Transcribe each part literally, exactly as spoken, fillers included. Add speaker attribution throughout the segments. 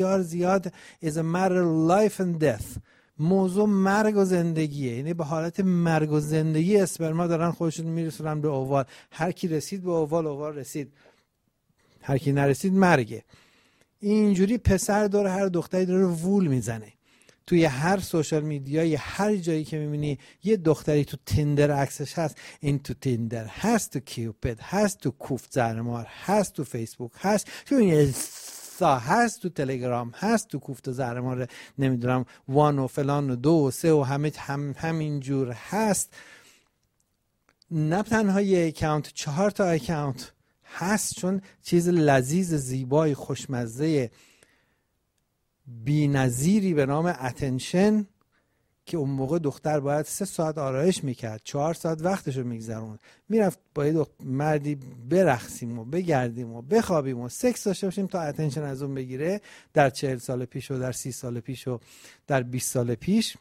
Speaker 1: بسیار زیاد is a matter of life and death. موضوع مرگ و زندگیه، یعنی به حالت مرگ و زندگی اسپرما دارن خودشون میرسونن به اووال. هر کی رسید به اووال، اووال رسید، هر کی نرسید مرگه. اینجوری پسر داره هر دختری داره وول میزنه. توی هر سوشال میدیا، یه هر جایی که میبینی یه دختری تو تیندر عکسش هست، این تو تیندر هست، تو کیوپید هست، تو کوفت زهرمار هست، تو فیسبوک هست، تو اینستا هست، تو تلگرام هست، تو کوفت زهرمار نمیدونم وان و فلان و دو و سه و همه هم همینجور هست. نه تنها یه اکانت، چهار تا اکانت هست، چون چیز لذیذ زیبای خوشمزه بی نظیری به نام اتنشن که اون موقع دختر باید سه ساعت آرایش میکرد، چهار ساعت وقتشو میگذرون، میرفت با یه مردی برقصیم و بگردیم و بخوابیم و سکس داشته باشیم تا اتنشن از اون بگیره. در چهل سال پیش و در سی سال پیش و در بیست سال پیش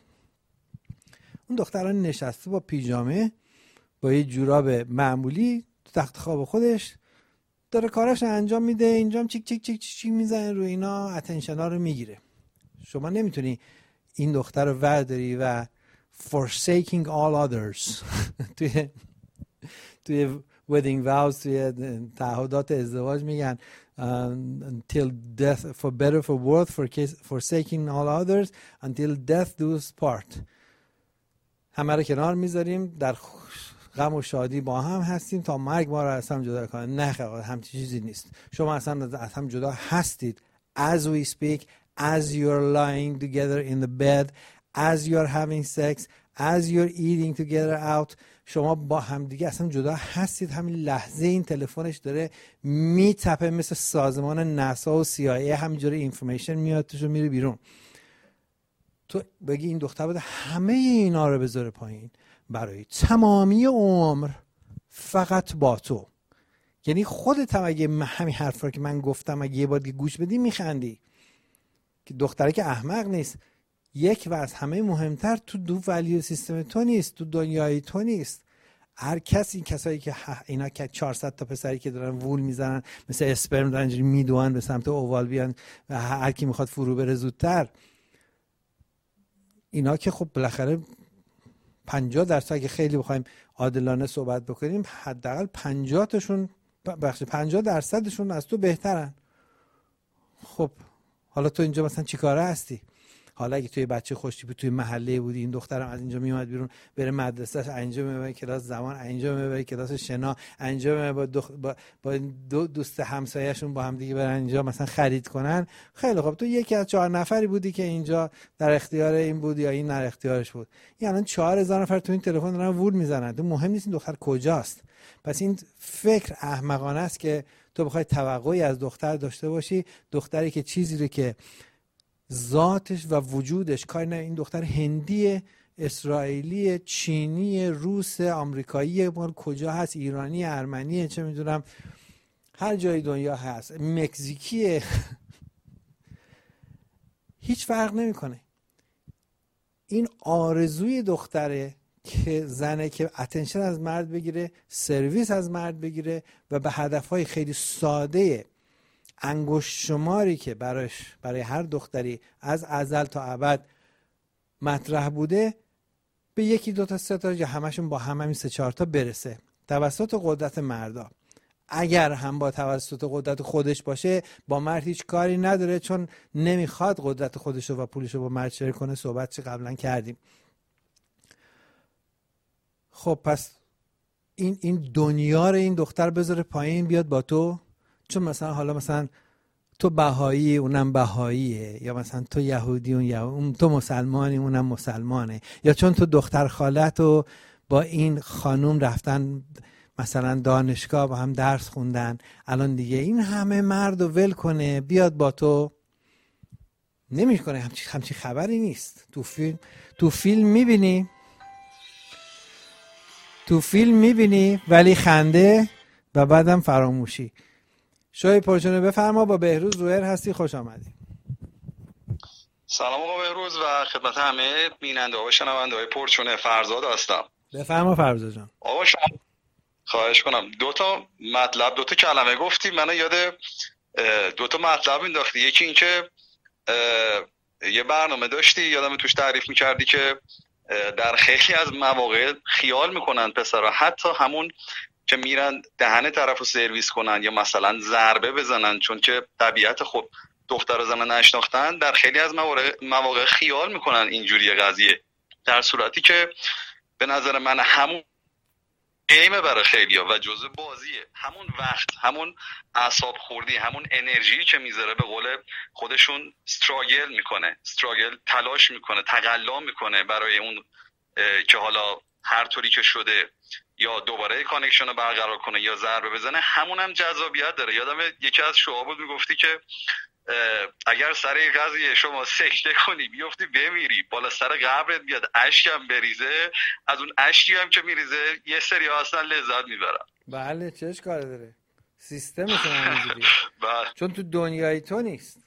Speaker 1: اون دختران نشسته با پیژامه با یه جوراب معمولی تو تخت خواب خودش داره کاراش انجام میده، اینجام چیک چیک چیک چیک میزنه رو اینا، اتنشن ها رو میگیره. شما نمیتونی این دختر رو ورداری و forsaking all others توی توی wedding vows، توی تعهدات ازدواج میگن until death for better for worse forsaking all others until death do us part. همه رو کنار میذاریم، در غم و شادی با هم هستیم تا مرگ ما رو از هم جدا کنه. نه خیلی همچین چیزی نیست. شما اصلا از هم جدا هستید. As we speak, as you're lying together in the bed, as you're having sex, as you're eating together out، شما با هم دیگه اصلا جدا هستید. همین لحظه این تلفنش داره میتپه مثل سازمان ناسا و سی آی ای، همینجوری اینفورمیشن میاد توش و میره بیرون. تو بگی این دختر بوده همه اینا رو بذاره پایین برای تمامی عمر فقط با تو. یعنی خودت هم اگه همین حرفا رو که من گفتم اگه یه بار گوش بدی میخندی که دختره که احمق نیست. یک و از همه مهمتر تو دو ولیو سیستم تو نیست، تو دنیای تو نیست. هر کسی، این کسایی که اینا که چهارصد تا پسری که دارن وول میزنن مثل اسپرم دارن اینجوری میدوئن به سمت اووال بیان و هر کی میخواد فرو بره زودتر، اینا که خب بالاخره پنجاه درصد اگه خیلی بخوایم عادلانه صحبت بکنیم حداقل پنجاه تاشون بخش پنجاه درصدشون از تو بهترن. خب حالا تو اینجا مثلا چیکاره هستی؟ حالا اگه توی بچه خوشتیپی توی محله بودی، این دخترم از اینجا میومد بیرون بره مدرسهش، اینجا میبره کلاس زبان، اینجا میبره کلاس شنا، اینجا میبره با, دخ... با... با دو دوست همسایه‌شون با هم دیگه برن اینجا مثلا خرید کنن. خیلی خب تو یکی از چهار نفری بودی که اینجا در اختیار این بود یا این در اختیارش بود. یعنی الان چهار هزار نفر تو این تلفن دارن وول میزنن. تو مهم نیست این دختر کجاست. پس این فکر احمقانه است که تو بخوای توقعی از دختر داشته باشی، دختری که چیزی رو که ذاتش و وجودش کاری نه، این دختر هندی، اسرائیلی، چینی، روس، آمریکایی، مال کجا هست، ایرانی، ارمنی، چه میدونم هر جای دنیا هست، مکزیکیه، هیچ فرق نمیکنه. این آرزوی دختره که زنه که اتنشن از مرد بگیره، سرویس از مرد بگیره و به هدفهای خیلی ساده انگشت شماری که برایش برای هر دختری از ازل تا ابد مطرح بوده به یکی دو تا سه تا یا همشون با هم همین سه چهار تا برسه توسط قدرت مردا. اگر هم با توسط قدرت خودش باشه با مرد هیچ کاری نداره، چون نمیخواد قدرت خودشو و پولشو با مرد شریک کنه. صحبت چی قبلا کردیم. خب پس این این دنیا رو این دختر بذاره پایین بیاد با تو، چون مثلا حالا مثلا تو بهایی اونم بهاییه، یا مثلا تو یهودی اون یهود، تو مسلمانی اونم مسلمانه، یا چون تو دختر خالت و با این خانوم رفتن مثلا دانشگاه با هم درس خوندن، الان دیگه این همه مرد رو ول کنه بیاد با تو. نمیکنه. همچی همچی خبری نیست. تو فیلم تو فیلم میبینی تو فیلم میبینی ولی خنده و بعدم فراموشی. شوی پرچونه بفرما. با بهروز رویر هستی، خوش آمدی.
Speaker 2: سلام آقا بهروز و خدمت همه بیننده و شنونده های پرچونه. فرزاد هستم.
Speaker 1: بفرما فرزاد جان.
Speaker 2: آقا شما خواهش کنم دو تا مطلب دو تا کلمه گفتی، منو یاد دو تا مطلب انداختی. یکی این که یه برنامه داشتی یادم توش تعریف میکردی که در خیلی از مواقع خیال میکنن پسرها حتی همون که میرن دهن طرفو سرویس کنن یا مثلا ضربه بزنن، چون که طبیعت خود دختر و زن نشناختن، در خیلی از مواقع خیال میکنن اینجوری قضیه، در صورتی که به نظر من همون گیمه برای خیلیا و جزء بازیه. همون وقت، همون اعصاب خوردی، همون انرژی که میذاره، به قول خودشون استراگل میکنه، استراگل تلاش میکنه، تقلا میکنه برای اون که حالا هر طوری که شده یا دوباره کانکشن رو برقرار کنه یا ضربه بزنه، همون هم جذابیت داره. یادم یکی از شعار بود میگفتی که اگر سر قضیه شما سکته کنی بیفتی بمیری، بالا سر قبرت بیاد اشکم بریزه، از اون اشکی هم که میریزه یه سری ها اصلا لذت میبرن.
Speaker 1: بله چه اشکالی داره، سیستمشون همینجوریه. چون تو دنیای تو نیست،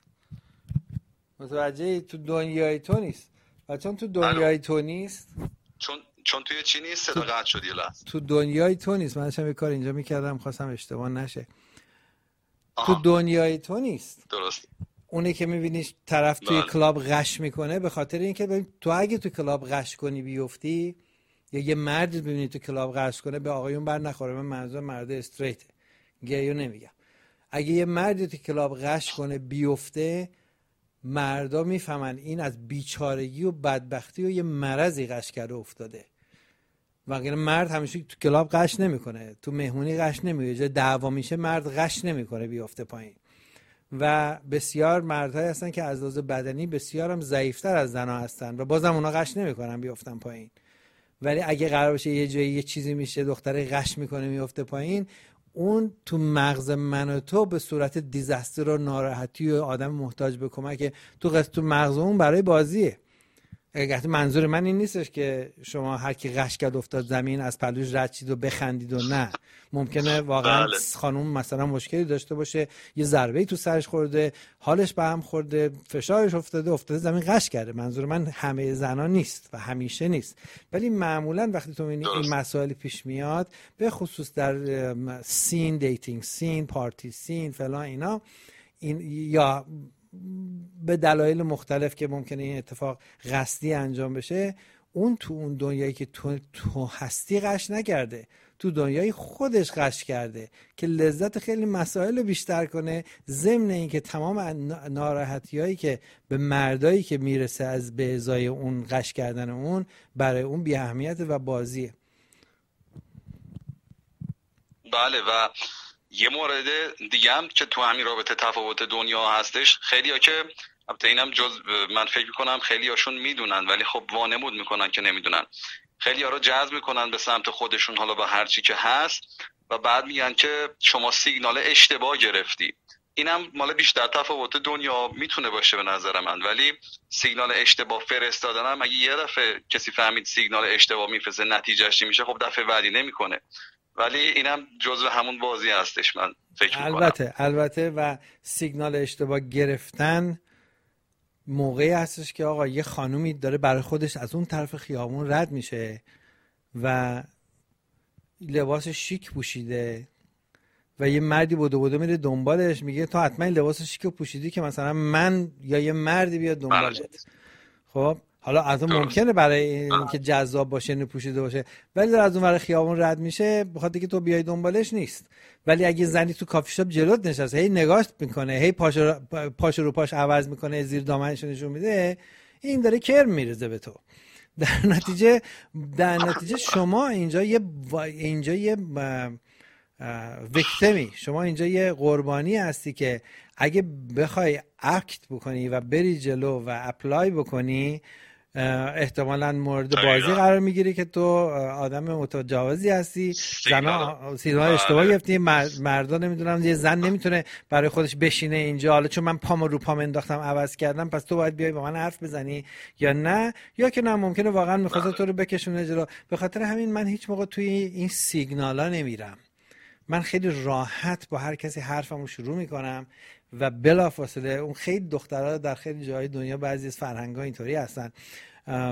Speaker 1: متوجهی؟ تو دنیای تو نیست و چون تو دنیای تو نیست،
Speaker 2: چون چون توی چی نیست؟ صدا قطع شد یه لحظه.
Speaker 1: تو دنیای تو نیست. من داشتم یه کار اینجا میکردم خواستم اشتباه نشه. آها. تو دنیای تو نیست.
Speaker 2: درست.
Speaker 1: اونه که میبینی طرف توی بله. کلاب غش میکنه، به خاطر اینکه ببین تو اگه تو کلاب غش کنی بیفتی، یا یه مرد ببینی تو کلاب غش کنه، به آقایون بر نخوره، من منظور مرد استریت گیو نمیگم. اگه یه مرد تو کلاب غش کنه بیفته، مردا میفهمن این از بیچارگی و بدبختی و یه مرضی غش کرده افتاده. وگرنه مرد همیشه تو کلاب غش نمیکنه، تو مهمونی غش نمیکنه، جای دعوا میشه مرد غش نمیکنه بیفته پایین. و بسیار مردهایی هستن که از لحاظ بدنی بسیار هم ضعیفتر از زنها هستن و بازم اونا غش نمیکنن بیفتن پایین. ولی اگه قرار باشه یه جایی یه چیزی میشه دختره غش میکنه میفته پایین، اون تو مغز من و تو به صورت دیزاستر و ناراحتی و آدم محتاج به کمک تو قصد تو مغز اون برای بازیه. اگه منظور من این نیستش که شما هر کی غش کرد افتاد زمین از پلوش رد شید و بخندید و نه. ممکنه واقعا بله. خانوم مثلا مشکلی داشته باشه، یه ضربه‌ای تو سرش خورده، حالش به هم خورده، فشارش افتاده، افتاده زمین غش کرده. منظور من همه زنا نیست و همیشه نیست، ولی معمولا وقتی تو می‌بینی این مسائل پیش میاد، به خصوص در سین، دیتینگ سین، پارتی سین، فلان اینا، این یا به دلایل مختلف که ممکنه این اتفاق قصدی انجام بشه، اون تو اون دنیایی که تو, تو هستی غش نکرده، تو دنیای خودش غش کرده که لذت خیلی مسائل بیشتر کنه، ضمن این که تمام ناراحتی هایی که به مردایی که میرسه از به ازای اون غش کردن اون، برای اون بی اهمیت و بازیه.
Speaker 2: بله. و یه مورد دیگه هم که تو همین رابطه تفاوت دنیا هستش، خیلی ها که البته اینم جز من فکر میکنم خیلی هاشون میدونن ولی خب وانمود میکنن که نمیدونن، خیلی ها رو جذب میکنن به سمت خودشون حالا با هر چی که هست و بعد میگن که شما سیگنال اشتباه گرفتی. اینم مال بیشتر تفاوت دنیا میتونه باشه به نظر من، ولی سیگنال اشتباه فرستادن هم اگه یه دفعه کسی فهمید سیگنال اشتباه میفرسته نتیجهش چی میشه، خب دفعه بعدی نمیکنه. ولی اینم جزو همون بازی هستش من فکر میکنم.
Speaker 1: البته البته و سیگنال اشتباه گرفتن موقعی هستش که آقا یه خانومی داره برای خودش از اون طرف خیابون رد میشه و لباس شیک پوشیده و یه مردی بودو بودو میره دنبالش، میگه تو حتما لباس شیک پوشیدی که مثلا من یا یه مردی بیاد دنبالت. خب حالا از اون ممکنه برای اینکه جذاب باشه اینو پوشیده باشه، ولی در از اون ور خیابون رد میشه بخاطر که تو بیای دنبالش نیست. ولی اگه زنی تو کافی شاپ جلوت نشسته، هی نگاهش میکنه، هی پاش پاش رو پاش عوض میکنه، زیر دامنش نشون میده، این داره کرم میرزه به تو. در نتیجه در نتیجه شما اینجا یه اینجا یه ویکتیمی، شما اینجا یه قربانی هستی که اگه بخوای اکت بکنی و بری جلو و اپلای بکنی، احتمالاً مورد بازی قرار میگیری که تو آدم متجاوزی هستی، زنا سیگنال اشتباه گرفتی، مردا نمیدونم یه زن نمیتونه برای خودش بشینه اینجا، حالا چون من پامو رو پام انداختم عوض کردم پس تو باید بیای با من حرف بزنی یا نه، یا که نه ممکنه واقعا میخواد تو رو بکشونه جلو. به خاطر همین من هیچ موقع توی این سیگنالا نمیرم. من خیلی راحت با هر کسی حرفمو شروع میکنم و بلافاصله اون خیلی دخترها در خیلی جای دنیا بعضی از فرهنگ‌ها اینطوری هستن،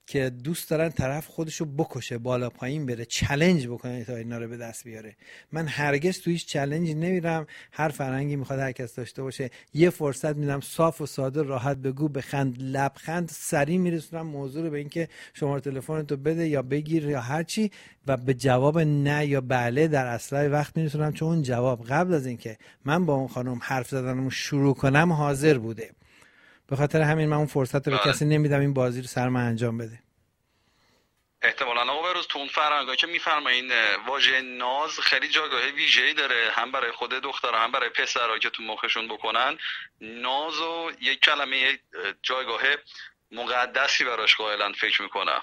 Speaker 1: که دوست دارن طرف خودشو بکشه، بالا پایین بره، چالش بکنه تا اینا رو به دست بیاره. من هرگز تو هیچ چالنجی نمیرم. هر فرهنگی میخواد هر کس داشته باشه. یه فرصت میدم صاف و ساده، راحت بگو، بخند، لبخند، سریع میرسونم موضوع رو به اینکه شماره تلفنتو بده یا بگیر یا هر چی، و به جواب نه یا بله در اسرع وقت میرسونم، چون اون جواب قبل از اینکه من با اون خانم حرف زدنمو شروع کنم حاضر بوده. به خاطر همین من اون فرصت رو به کسی نمیدم این بازی رو سر من انجام بده.
Speaker 2: احتمالاً آقا بروز تو اون فرهنگا که میفرمایین واژه ناز خیلی جایگاه ویژه‌ای داره، هم برای خود دخترها هم برای پسرها که تو مخشون بکنن. ناز و یک کلمه جایگاه مقدسی براش قائلن فکر میکنم.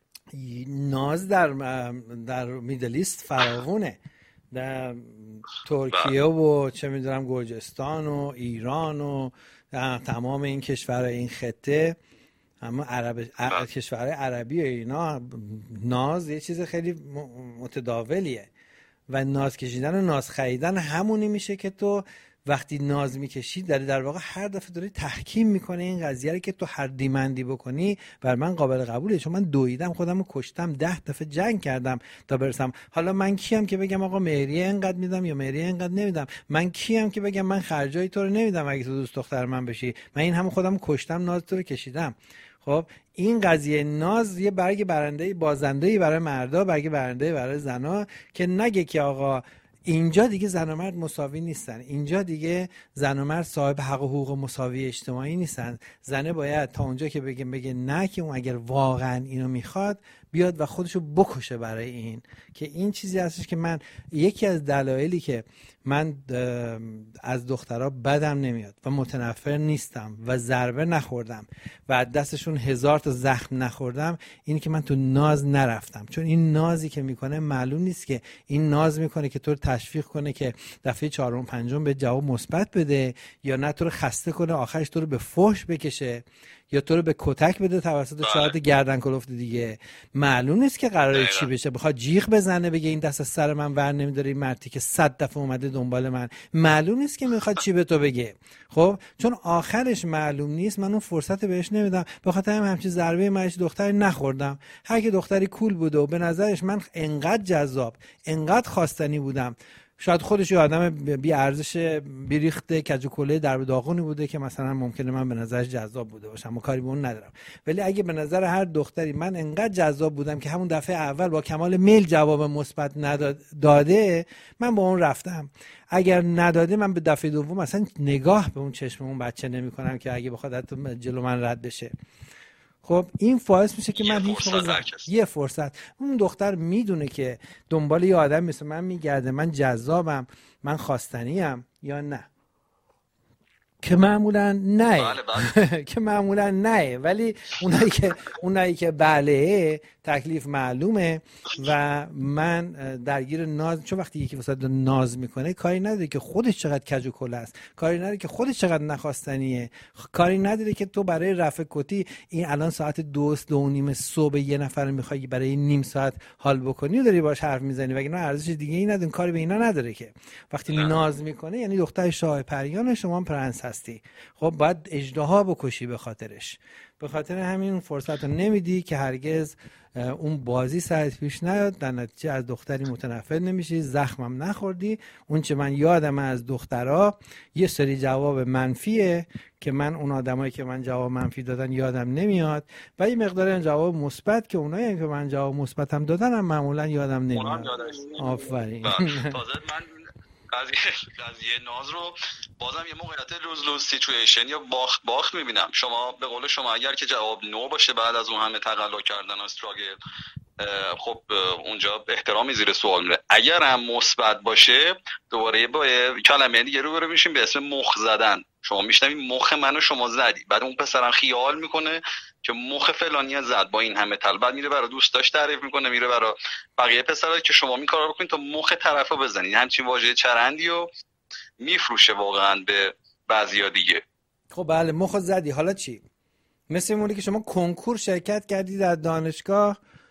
Speaker 1: ناز در در میدل ایست فراوونه، در ترکیه و چه میدونم گرجستان و ایران و تمام این کشورهای این خطه، اما عرب ع... کشورهای عربی و اینا، ناز یه چیز خیلی متداولیه و ناز کشیدن و ناز خریدن همونی میشه که تو وقتی ناز میکشی در در واقع هر دفعه داری تحکیم میکنه این قضیه رو که تو هر دیمندی بکنی بر من قابل قبوله، چون من دویدم خودم رو کشتم، ده دفعه جنگ کردم تا برسم. حالا من کیم که بگم آقا مهریه اینقدر میدم یا مهریه اینقدر نمیدم؟ من کیم که بگم من خرجای تو رو نمیدم اگه تو دوست دختر من بشی؟ من این همه خودم کشتم، ناز تو رو کشیدم. خب این قضیه ناز یه برگ برنده بازنده‌ای برای مردا، برگ برنده برای زنا، که نگه که آقا اینجا دیگه زن و مرد مساوی نیستن، اینجا دیگه زن و مرد صاحب حق و حقوق مساوی اجتماعی نیستن. زنه باید تا اونجا که بگه بگه نه، که اون اگر واقعا اینو میخواد بیاد و خودشو بکشه برای این. که این چیزی هستش که من یکی از دلایلی که من از دخترها بدم نمیاد و متنفر نیستم و ضربه نخوردم و از دستشون هزار تا زخم نخوردم، اینی که من تو ناز نرفتم. چون این نازی که میکنه معلوم نیست که این ناز میکنه که تو رو تشویق کنه که دفعه چهارم پنجم به جواب مثبت بده، یا نه تو رو خسته کنه آخرش تو رو به فحش بکشه، یا تو رو به کتک بده توسط شاهد گردن کلفت دیگه. معلوم نیست که قراره چی بشه، بخواد جیغ بزنه بگه این دست از سر من ور نمیداره این مردی که صد دفعه اومده دنبال من. معلوم نیست که میخواد چی به تو بگه. خب چون آخرش معلوم نیست، من اون فرصت بهش نمیدم. به خاطر هم همچین ضربه من هیچ دختری نخوردم. هر کی دختری کول بوده و به نظرش من انقدر جذاب، انقدر خواستنی بودم، شاید خودش یه آدم بی ارزش بیریخته کجوکله در داغونی بوده که مثلا ممکنه من به نظرش جذاب بوده باشم، ما کاری به اون ندارم. ولی اگه به نظر هر دختری من انقدر جذاب بودم که همون دفعه اول با کمال میل جواب مثبت نداده، من با اون رفتم. اگر نداده من به دفعه دوم اصلا نگاه به اون چشم اون بچه نمی‌کنم که اگه بخواد حتی جلو من رد بشه. خب این باعث میشه که من هیچ موقع یه فرصت اون دختر میدونه که دنبال یه آدم مثل من میگرده، من جذابم، من خواستنیم یا نه، که معمولا نه
Speaker 2: بله بله.
Speaker 1: که معمولا نه. ولی اونایی که اونایی که بله تکلیف معلومه و من درگیر ناز. چون وقتی یکی واسه ناز میکنه کاری نداره که خودش چقدر کج و کله است، کاری نداره که خودش چقدر نخواستنیه، کاری نداره که تو برای رفع کتی این الان ساعت دو دو و نیم صبح یه نفر میخوای برای نیم ساعت حال بکنی و داری باش حرف میزنی، وگرنه ارزش دیگه ای نداره. کاری به اینا نداره که وقتی نه. ناز میکنه یعنی دختر شاه پریان شما پرنس هستی. خب باید اژدها بکشی به خاطرش. به خاطر همین فرصت رو نمیدی که هرگز اون بازی سرت پیش نیاد، در نتیجه از دختری متنفر نمیشی، زخمم نخوردی. اون چه من یادم از دخترها یه سری جواب منفیه که من اون آدمایی که من جواب منفی دادن یادم نمیاد، و یه مقدار جواب مثبت که اونایی که من جواب مثبتم دادن هم معمولا یادم نمیاد. آفرین.
Speaker 2: تازه من قضیه قضیه ناز رو بازم یه موقعیت لوز لوز سیچویشن یا باخت باخت میبینم. شما به قول شما اگر که جواب نو باشه بعد از اون همه تقلا کردن و استراگل، خب اونجا احترامی زیر سوال میره. اگر هم مثبت باشه دوباره با کلمه دیگه رو برو میشیم به اسم مخ زدن. شما میشنوی مخ منو شما زدی، بعد اون پسرم خیال میکنه که مخ فلانی زد با این همه تل، بعد میره برای دوستاش تعریف میکنه، میره برای بقیه پسرا که شما میکارا بکنید تا مخ طرفو بزنید. همچین واژه چرندی و میفروشه واقعا به بعضیا دیگه.
Speaker 1: خب بله مخ زدی، حالا چی؟ مثل اونی که شما کنکور شرکت کردی در دانشگاه،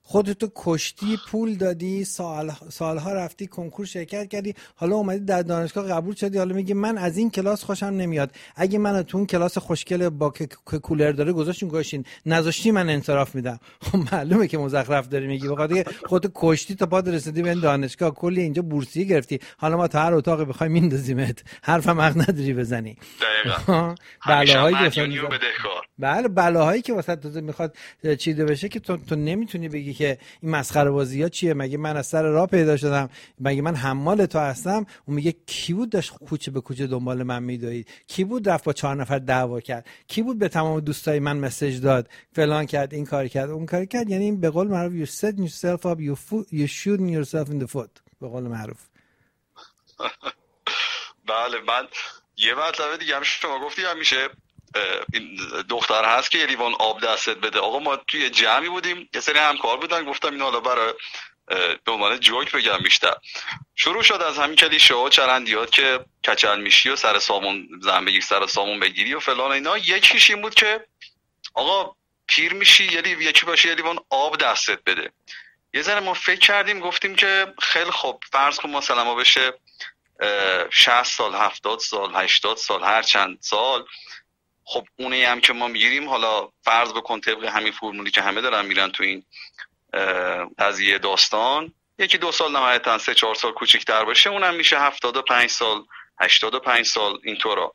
Speaker 1: خودتو کشتی، پول دادی، سال سالها رفتی کنکور شرکت کردی، حالا اومدی در دانشگاه قبول شدی، حالا میگی من از این کلاس خوشم نمیاد، اگه من تو اون کلاس خوشگل با که کولر داره گذاشتین گوشین نذاشتی من انصراف میدم. خب معلومه که مزخرف داری میگی، بخاطر که خودتو کشتی تا پات رسیدی به دانشگاه، کلی اینجا بورسیه گرفتی، حالا ما تا هر اتاقی بخوای میندازیمت، حرفم حق نداری بزنی.
Speaker 2: دقیقاً.
Speaker 1: بلاهایی که
Speaker 2: بدهکار.
Speaker 1: بله بلاهایی که واسه تو میخواد چیده بشه که تو تو نمیتونی بگی که این مسخره بازی ها چیه، مگه من از سر راه پیدا شدم، مگه من حمال تو هستم. اون میگه کی بود داشت کوچه به کوچه دنبال من میدوید، کی بود رفت با چهار نفر دعوا کرد، کی بود به تمام دوستای من مسیج داد، فلان کرد، این کار کرد، اون کار کرد. یعنی به قول معروف you set yourself up you foot you shooting yourself in the foot به قول معروف.
Speaker 2: بله من یه مطلب دیگه هم شما گفتی همیشه این دختر هست که یه لیوان آب دستت بده. آقا ما توی جمعی بودیم، یه سری همکار بودن، گفتم این حالا برای به عنوان جوک بگم بیشتر. شروع شد از همین کلیشه ها چرندیات که کچل میشی و سر سامون زن بگیر، سر سامون بگیری و فلان اینا. یکیش این بود که آقا پیر میشی یه لیو یکی باشه یه لیوان آب دستت بده. یه ذره ما فکر کردیم گفتیم که خیلی خوب فرض کن مثلا ما بشه شصت سال هفتاد سال هشتاد سال هر چند سال، خب اونی هم که ما میگیریم حالا فرض بکن طبق همین فرمولی که همه دارن میرن تو این قضیه داستان، یکی دو سال نهایتا سه چهار سال کوچیک‌تر باشه اونم میشه هفتاد و پنج سال هشتاد و پنج سال اینطورا.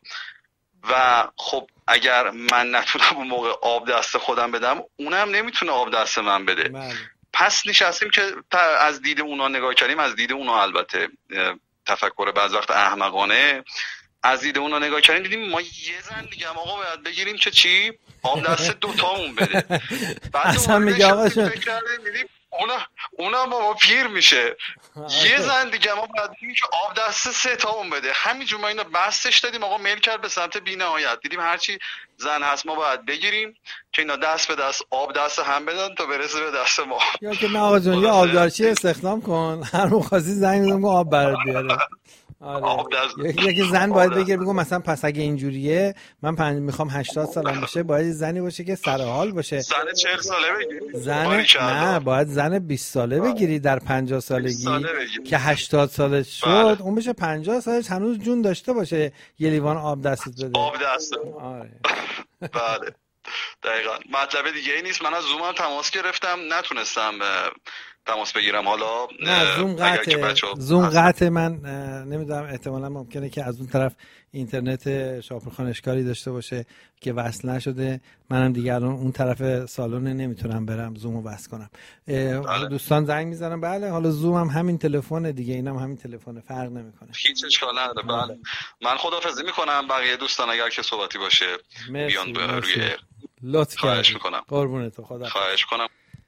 Speaker 2: و خب اگر من نتونم اون موقع آب دست خودم بدم اونم نمیتونه آب دست من بده.
Speaker 1: بله.
Speaker 2: پس نشستیم که از دید اونا نگاه کردیم، از دید اونا البته تفکر بعض وقت احمقانه، از دید اونا نگاه کردیم دیدیم ما یه زن دیگه هم آقا باید بگیریم که چی آب دست دوتامون بده. بعد
Speaker 1: اصلا میگه آقا شد
Speaker 2: اونا اونا ما پیر میشه یه زن دیگه ما باید بگیم که آب دست سه تامون بده. همینجور ما اینو بستش دادیم، آقا میل کرد به سمت بی‌نهایت. دیدیم هرچی زن هست ما باید بگیریم که اینا دست به دست آب دست هم بدن تا برسه به دست ما.
Speaker 1: یا که نه آقا جون یه آبدارچی استخدام کن، هر موقع خواستی زنگ بزن آب برات بیاره. آره. یکی زن باید بگیر بگم مثلا پس اگه اینجوریه من پنج میخوام هشتاد سالم بشه، باید زنی باشه که سر حال باشه.
Speaker 2: زن چهل ساله بگیری.
Speaker 1: زن نه باید زن بیست ساله بگیری در پنجاه سالگی که هشتاد سالش شد. بله. اون بشه پنجاه سالش هنوز جون داشته باشه یه لیوان آب دستت بده.
Speaker 2: آب دست. آره. بله. دقیقاً. مطلب دیگه ای نیست. من از زومم تماس گرفتم نتونستم تماس بگیرم. حالا
Speaker 1: نه زوم قطعه زوم قطعه من نمیدونم، احتمالا ممکنه که از اون طرف اینترنت شاپورخان اشکالی داشته باشه که وصل نشده. منم دیگه الان اون طرف سالن نمیتونم برم زومو وصل کنم. بله. دوستان زنگ میزنن بله حالا زوم هم همین تلفن دیگه، اینم هم همین تلفن، فرق نمیکنه.
Speaker 2: هیچ اشکال نداره. بله من خداحافظی میکنم. بقیه دوستان اگر که صحبتی باشه بیان روی
Speaker 1: لطف
Speaker 2: خواهش میکنم.
Speaker 1: قربونت خدا.
Speaker 2: خواهش کنم.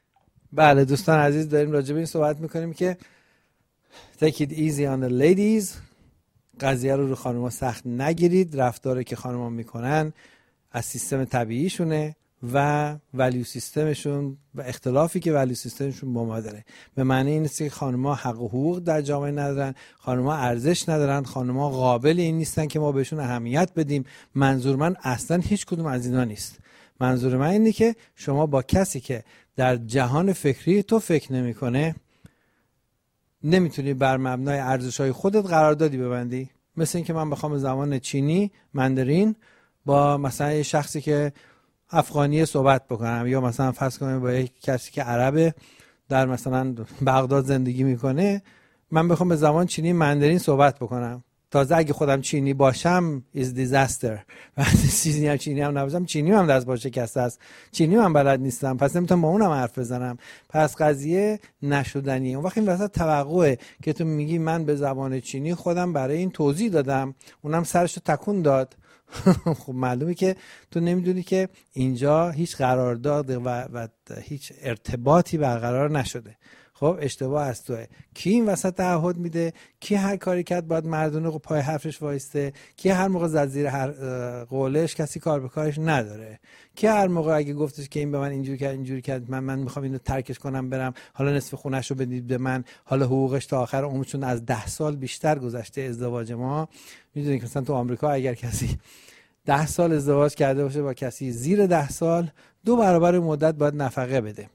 Speaker 1: بله دوستان عزیز داریم راجع به این صحبت میکنیم که take it easy on the ladies. قضیه رو رو خانم‌ها سخت نگیرید. رفتاری که خانم‌ها میکنن از سیستم طبیعیشونه و ولیو سیستمشون و اختلافی که ولیو سیستمشون با ما داره. به معنی این نیست که خانم‌ها حق و حقوق در جامعه ندارن، خانم‌ها ارزش ندارن، خانم‌ها قابل این نیستن که ما بهشون اهمیت بدیم. منظور من اصلا هیچ کدوم از اینا نیست. منظور من اینه که شما با کسی که در جهان فکری تو فکر نمیکنه نمیتونی بر مبنای ارزش‌های خودت قراردادی ببندی. مثل این که من بخوام زبان چینی ماندارین با مثلا یه شخصی که افغانی صحبت بکنم، یا مثلا فرض کنم با یک کسی که عربه در مثلا بغداد زندگی میکنه من بخوام به زبان چینی ماندارین صحبت بکنم، تازه اگه خودم چینی باشم is disaster. وقتی چیزی هم چینی هم نباشم چینی هم دست باشه کسته است، چینی هم بلد نیستم، پس نمیتونم با اونم حرف بزنم. پس قضیه نشدنیه. اون وقت این وسط توقعه که تو میگی من به زبان چینی خودم برای این توضیح دادم اونم سرشو تکون داد. خب معلومه که تو نمیدونی که اینجا هیچ قرارداد و, و هیچ ارتباطی برقرار نشده. خب اشتباه از توه. کی این وسط تعهد میده؟ کی هر کاری کرد باید مردونه رو پای حرفش وایسته؟ کی هر موقع زد زیر هر قولش کسی کار به کارش نداره؟ کی هر موقع اگه گفتش که این به من اینجوری کرد اینجوری کرد من من میخوام اینو ترکش کنم برم، حالا نصف خونه‌ش رو بدید به من، حالا حقوقش تا آخر عمرشون از ده سال بیشتر گذشته ازدواج ما. میدونید که مثلا تو آمریکا اگر کسی ده سال ازدواج کرده باشه با کسی زیر ده سال دو برابر مدت باید نفقه بده.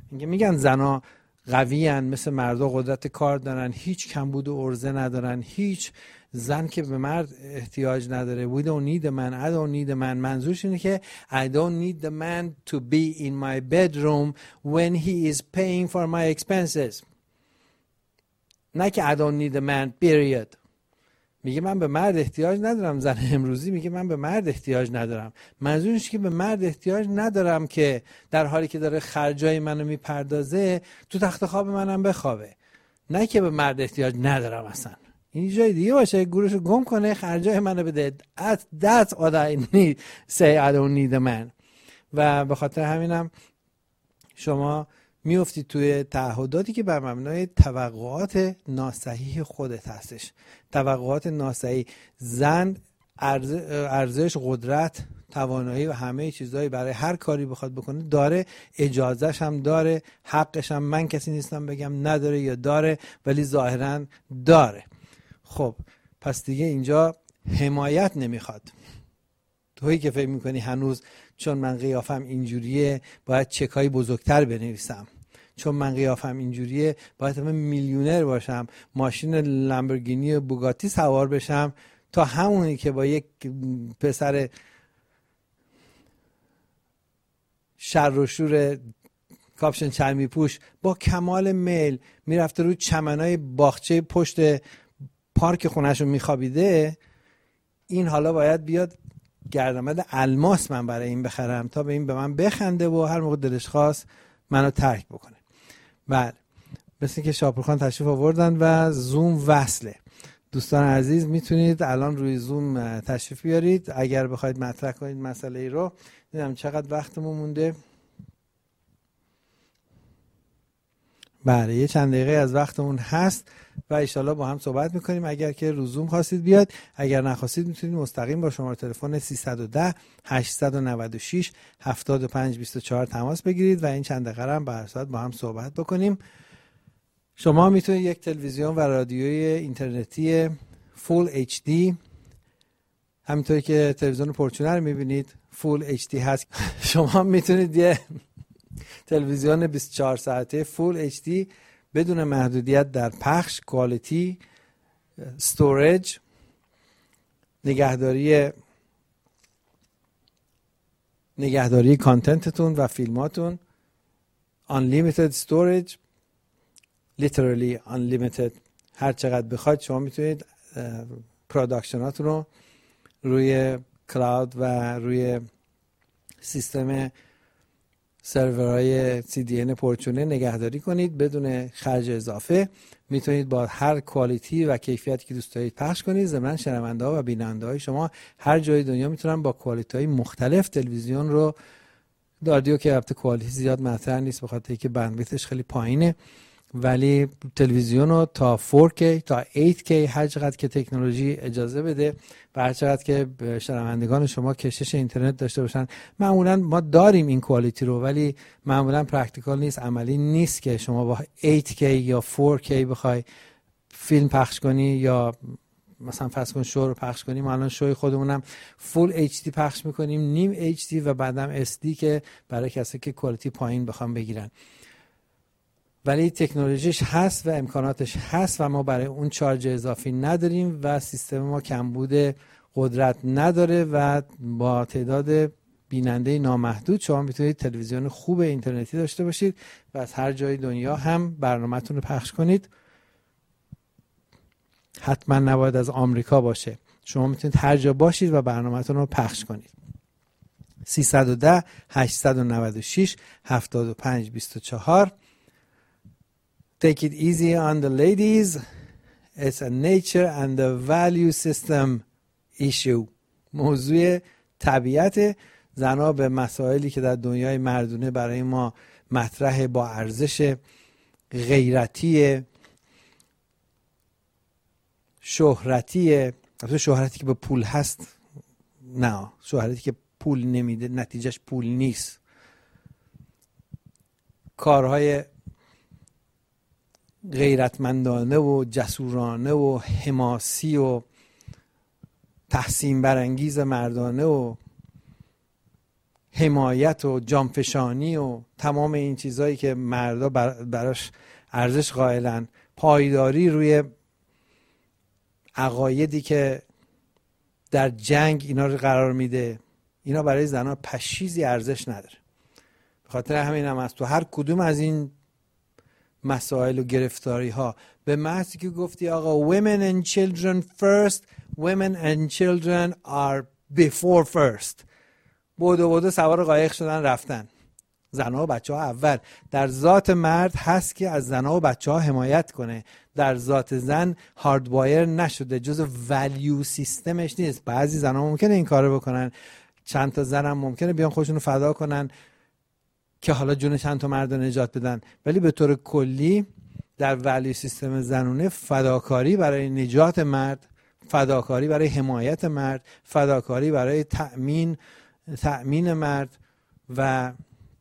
Speaker 1: میگه میگن زنا قویان، مثل مردا قدرت کار دارن، هیچ کمبود و عرضه ندارن، هیچ زن که به مرد احتیاج نداره. we don't need a man, I don't need a man. منظورش اینه که I don't need the man to be in my bedroom when he is paying for my expenses. نه که I don't need a man period. میگه من به مرد احتیاج ندارم. زن امروزی میگه من به مرد احتیاج ندارم. منظورش که به مرد احتیاج ندارم که در حالی که داره خرجای منو میپردازه تو تخت خواب منم بخوابه. نه که به مرد احتیاج ندارم اصلا. این جای دیگه باشه گورشو گم کنه خرجای منو بده. That's what I need. Say I don't need a man. و به خاطر همینم شما میافتید توی تعهداتی که بر مبنای توقعات ناصحیح خودت هستش. توقعات ناصحیح. زن ارزش، قدرت، توانایی و همه چیزایی برای هر کاری بخواد بکنه داره، اجازهش هم داره، حقش هم من کسی نیستم بگم نداره یا داره، ولی ظاهرا داره. خب پس دیگه اینجا حمایت نمیخواد. تویی که فکر میکنی هنوز چون من قیافم اینجوریه باید چکای بزرگتر بنویسم، چون من قیافم اینجوریه باید من میلیونر باشم، ماشین لامبورگینی و بوگاتی سوار بشم، تا همونی که با یک پسر شر و شور کاپشن چرمی پوش با کمال میل میرفته رو چمنای باغچه پشت پارک خونه‌شو میخوابیده، این حالا باید بیاد گردمد الماس من برای این بخرم تا به این به من بخنده و هر موقع دلش خواست منو ترک بکنه. بله، مثل که شاپورخان تشریف آوردن و زوم وصله. دوستان عزیز میتونید الان روی زوم تشریف بیارید اگر بخواید مطرح کنید مسئله ای رو. دیدم چقدر وقتمون مونده. بله، یه چند دقیقه از وقتمون هست و انشالله با هم صحبت میکنیم. اگر که روزوم خواستید بیاد، اگر نخواستید میتونید مستقیم با شماره تلفن سیصد و ده هشتصد و نود و شش هفتاد و پنج بیست و چهار تماس بگیرید و این چند دقیقه هم به هر ساعت با هم صحبت بکنیم. شما میتونید یک تلویزیون و رادیوی اینترنتی فول اچ دی، همینطوری که تلویزیون پرچونه رو میبینید فول اچ دی هست، شما میتونید یه تلویزیون بیست و چهار ساعته فول اچ دی بدون محدودیت در پخش، کوالیتی، استوریج، نگهداری نگهداری کانتنتتون و فیلماتون، unlimited storage، literally unlimited، هر چقدر بخواید شما میتونید پروداکشناتون رو روی کلاود و روی سیستم سرورهای سی دی ان پرچونه نگهداری کنید بدون خرج اضافه. میتونید با هر کوالیتی و کیفیتی که دوست دارید پخش کنید. ضمن شنونده ها و بیننده های شما هر جای دنیا میتونن با کوالیتی های مختلف تلویزیون رو، رادیو که البته کوالیتی زیاد مطرح نیست به خاطر اینکه بندویتش خیلی پایینه، ولی تلویزیون رو تا فور کی تا ایت کی هر چقدر که تکنولوژی اجازه بده و هر چقدر که شنوندگان شما کشش اینترنت داشته باشن. معمولا ما داریم این کوالیتی رو، ولی معمولا پرکتیکال نیست، عملی نیست که شما با ایت کی یا فور کی بخوای فیلم پخش کنی یا مثلا فرض کن شو رو پخش کنیم. ما الان شوی خودمونم فول اچ دی پخش میکنیم، نیم اچ دی و بعدم اس دی که برای کسی که کوالیتی پایین بخوام بگیرن. ولی تکنولوژیش هست و امکاناتش هست و ما برای اون چارج اضافی نداریم و سیستم ما کمبود قدرت نداره و با تعداد بیننده نامحدود شما میتونید تلویزیون خوب اینترنتی داشته باشید و از هر جای دنیا هم برنامه‌تون رو پخش کنید. حتما نباید از آمریکا باشه، شما میتونید هر جا باشید و برنامه‌تون رو پخش کنید. سیصد و ده هشتصد و نود و شش هفتاد و پنج بیست و چهار. Take it easy on the ladies. It's a nature and the value system issue. موضوع طبیعت زنها به مسائلی که در دنیای مردونه برای ما مطرح با ارزش غیرتی، شهرتی، شهرتی که به پول هست، نه شهرتی که پول نمیده نتیجهش پول نیست، کارهای غیرتمندانه و جسورانه و حماسی و تحسین برانگیز مردانه و حمایت و جانفشانی و تمام این چیزهایی که مردا براش ارزش قائلن، پایداری روی عقایدی که در جنگ اینا رو قرار میده، اینا برای زنها پشیزی ارزش نداره. به خاطر همین هم هست تو هر کدوم از این مسائل و گرفتاری ها به محضی که گفتی آقا women and children first, women and children are before first، بودو بودو سوار قایق شدن رفتن. زنها و بچه ها اول. در ذات مرد هست که از زنها و بچه ها حمایت کنه، در ذات زن هاردوایر نشده، جز ولیو سیستمش نیست. بعضی زنها ممکنه این کارو بکنن، چند تا زن هم ممکنه بیان خودشون رو فدا کنن که حالا جون چند تا مرد رو نجات بدن، ولی به طور کلی در ولیو سیستم زنونه فداکاری برای نجات مرد، فداکاری برای حمایت مرد، فداکاری برای تأمین تأمین مرد و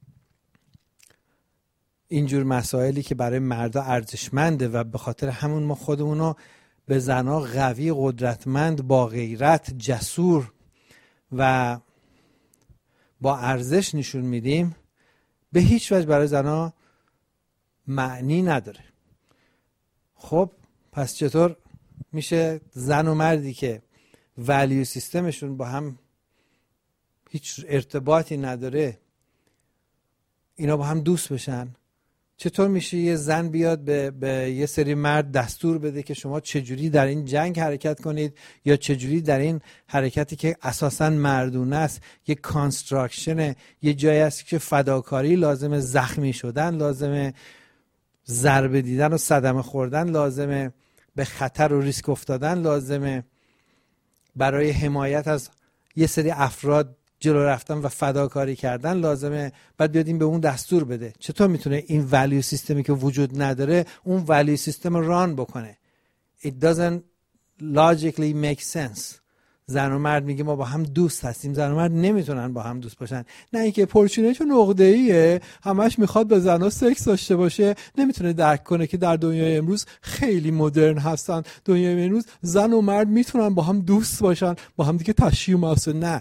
Speaker 1: اینجور مسائلی که برای مردا ارزشمنده و به خاطر همون ما خودمونو به زنها قوی، قدرتمند، با غیرت، جسور و با ارزش نشون میدیم، به هیچ وجه برای زنها معنی نداره. خب پس چطور میشه زن و مردی که ولیو سیستمشون با هم هیچ ارتباطی نداره اینا با هم دوست بشن؟ چطور میشه یه زن بیاد به, به یه سری مرد دستور بده که شما چجوری در این جنگ حرکت کنید، یا چجوری در این حرکتی که اساساً مردونه است، یه کانستراکشن، یه جایی است که فداکاری لازمه، زخمی شدن لازمه، ضربه دیدن و صدمه خوردن لازمه، به خطر و ریسک افتادن لازمه، برای حمایت از یه سری افراد جلو رفتن و فداکاری کردن لازمه، بعد بیاد این به اون دستور بده. چطور میتونه این ولیو سیستمی که وجود نداره اون ولیو سیستم ران بکنه؟ It doesn't logically make sense. زن و مرد میگه ما با هم دوست هستیم، زن و مرد نمیتونن با هم دوست باشن. نه اینکه پرچونه‌شون عقده‌ایه، همش میخواد با زنها سکس داشته باشه، نمیتونه درک کنه که در دنیای امروز خیلی مدرن هستن، دنیای امروز زن و مرد میتونن با هم دوست باشن، با هم دیگه تشییع و مواسه. نه،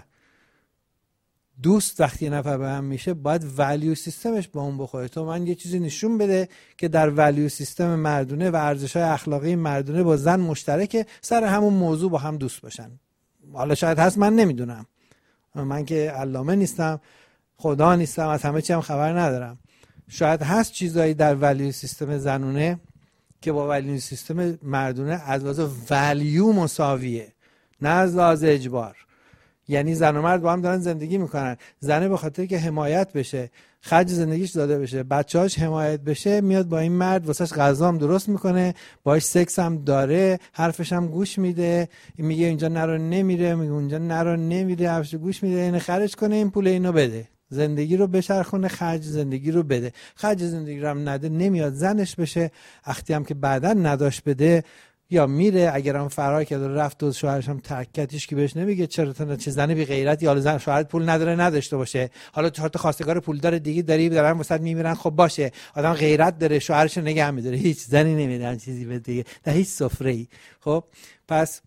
Speaker 1: دوست وقتی یه نفر به هم میشه باید ولیو سیستمش با اون بخوره. تو من یه چیزی نشون بده که در ولیو سیستم مردونه و ارزش‌های اخلاقی مردونه با زن مشترکه، سر همون موضوع با هم دوست باشن. حالا شاید هست، من نمیدونم، من که علامه نیستم، خدا نیستم، از همه چی هم خبر ندارم. شاید هست چیزایی در ولیو سیستم زنونه که با ولیو سیستم مردونه از لحاظ ولیو مساویه، نه از لحاظ اجبار. یعنی زن و مرد با هم دارن زندگی میکنن، زنه به خاطر که حمایت بشه، خرج زندگیش داده بشه، بچه‌هاش حمایت بشه، میاد با این مرد واسش غذا هم درست میکنه، باهاش سکس هم داره، حرفش هم گوش میده، میگه اینجا نرو نمیره، میگه اونجا نرو نمیره، حرفش گوش میده، اینو خرج کنه، این پول اینو بده، زندگی رو بچرخونه، خرج زندگی رو بده. خرج زندگی رو هم نده، نمیاد زنش بشه، وقتی هم که بعداً نداشت بده یا میره، اگرم فرار کرده رفت و شوهرش هم ترک کردیش که بهش نمیگه چرا تو چه زنی بی غیرتی، حالا زن شوهرت پول نداره نداشته باشه، حالا چهار تا خواستگار پولدار دیگه داری دارن واسط میمیرن، خب باشه، آدم غیرت داره شوهرش نگه میداره، هیچ زنی نمیدن چیزی به دیگه در هیچ سفره‌ای. خب پس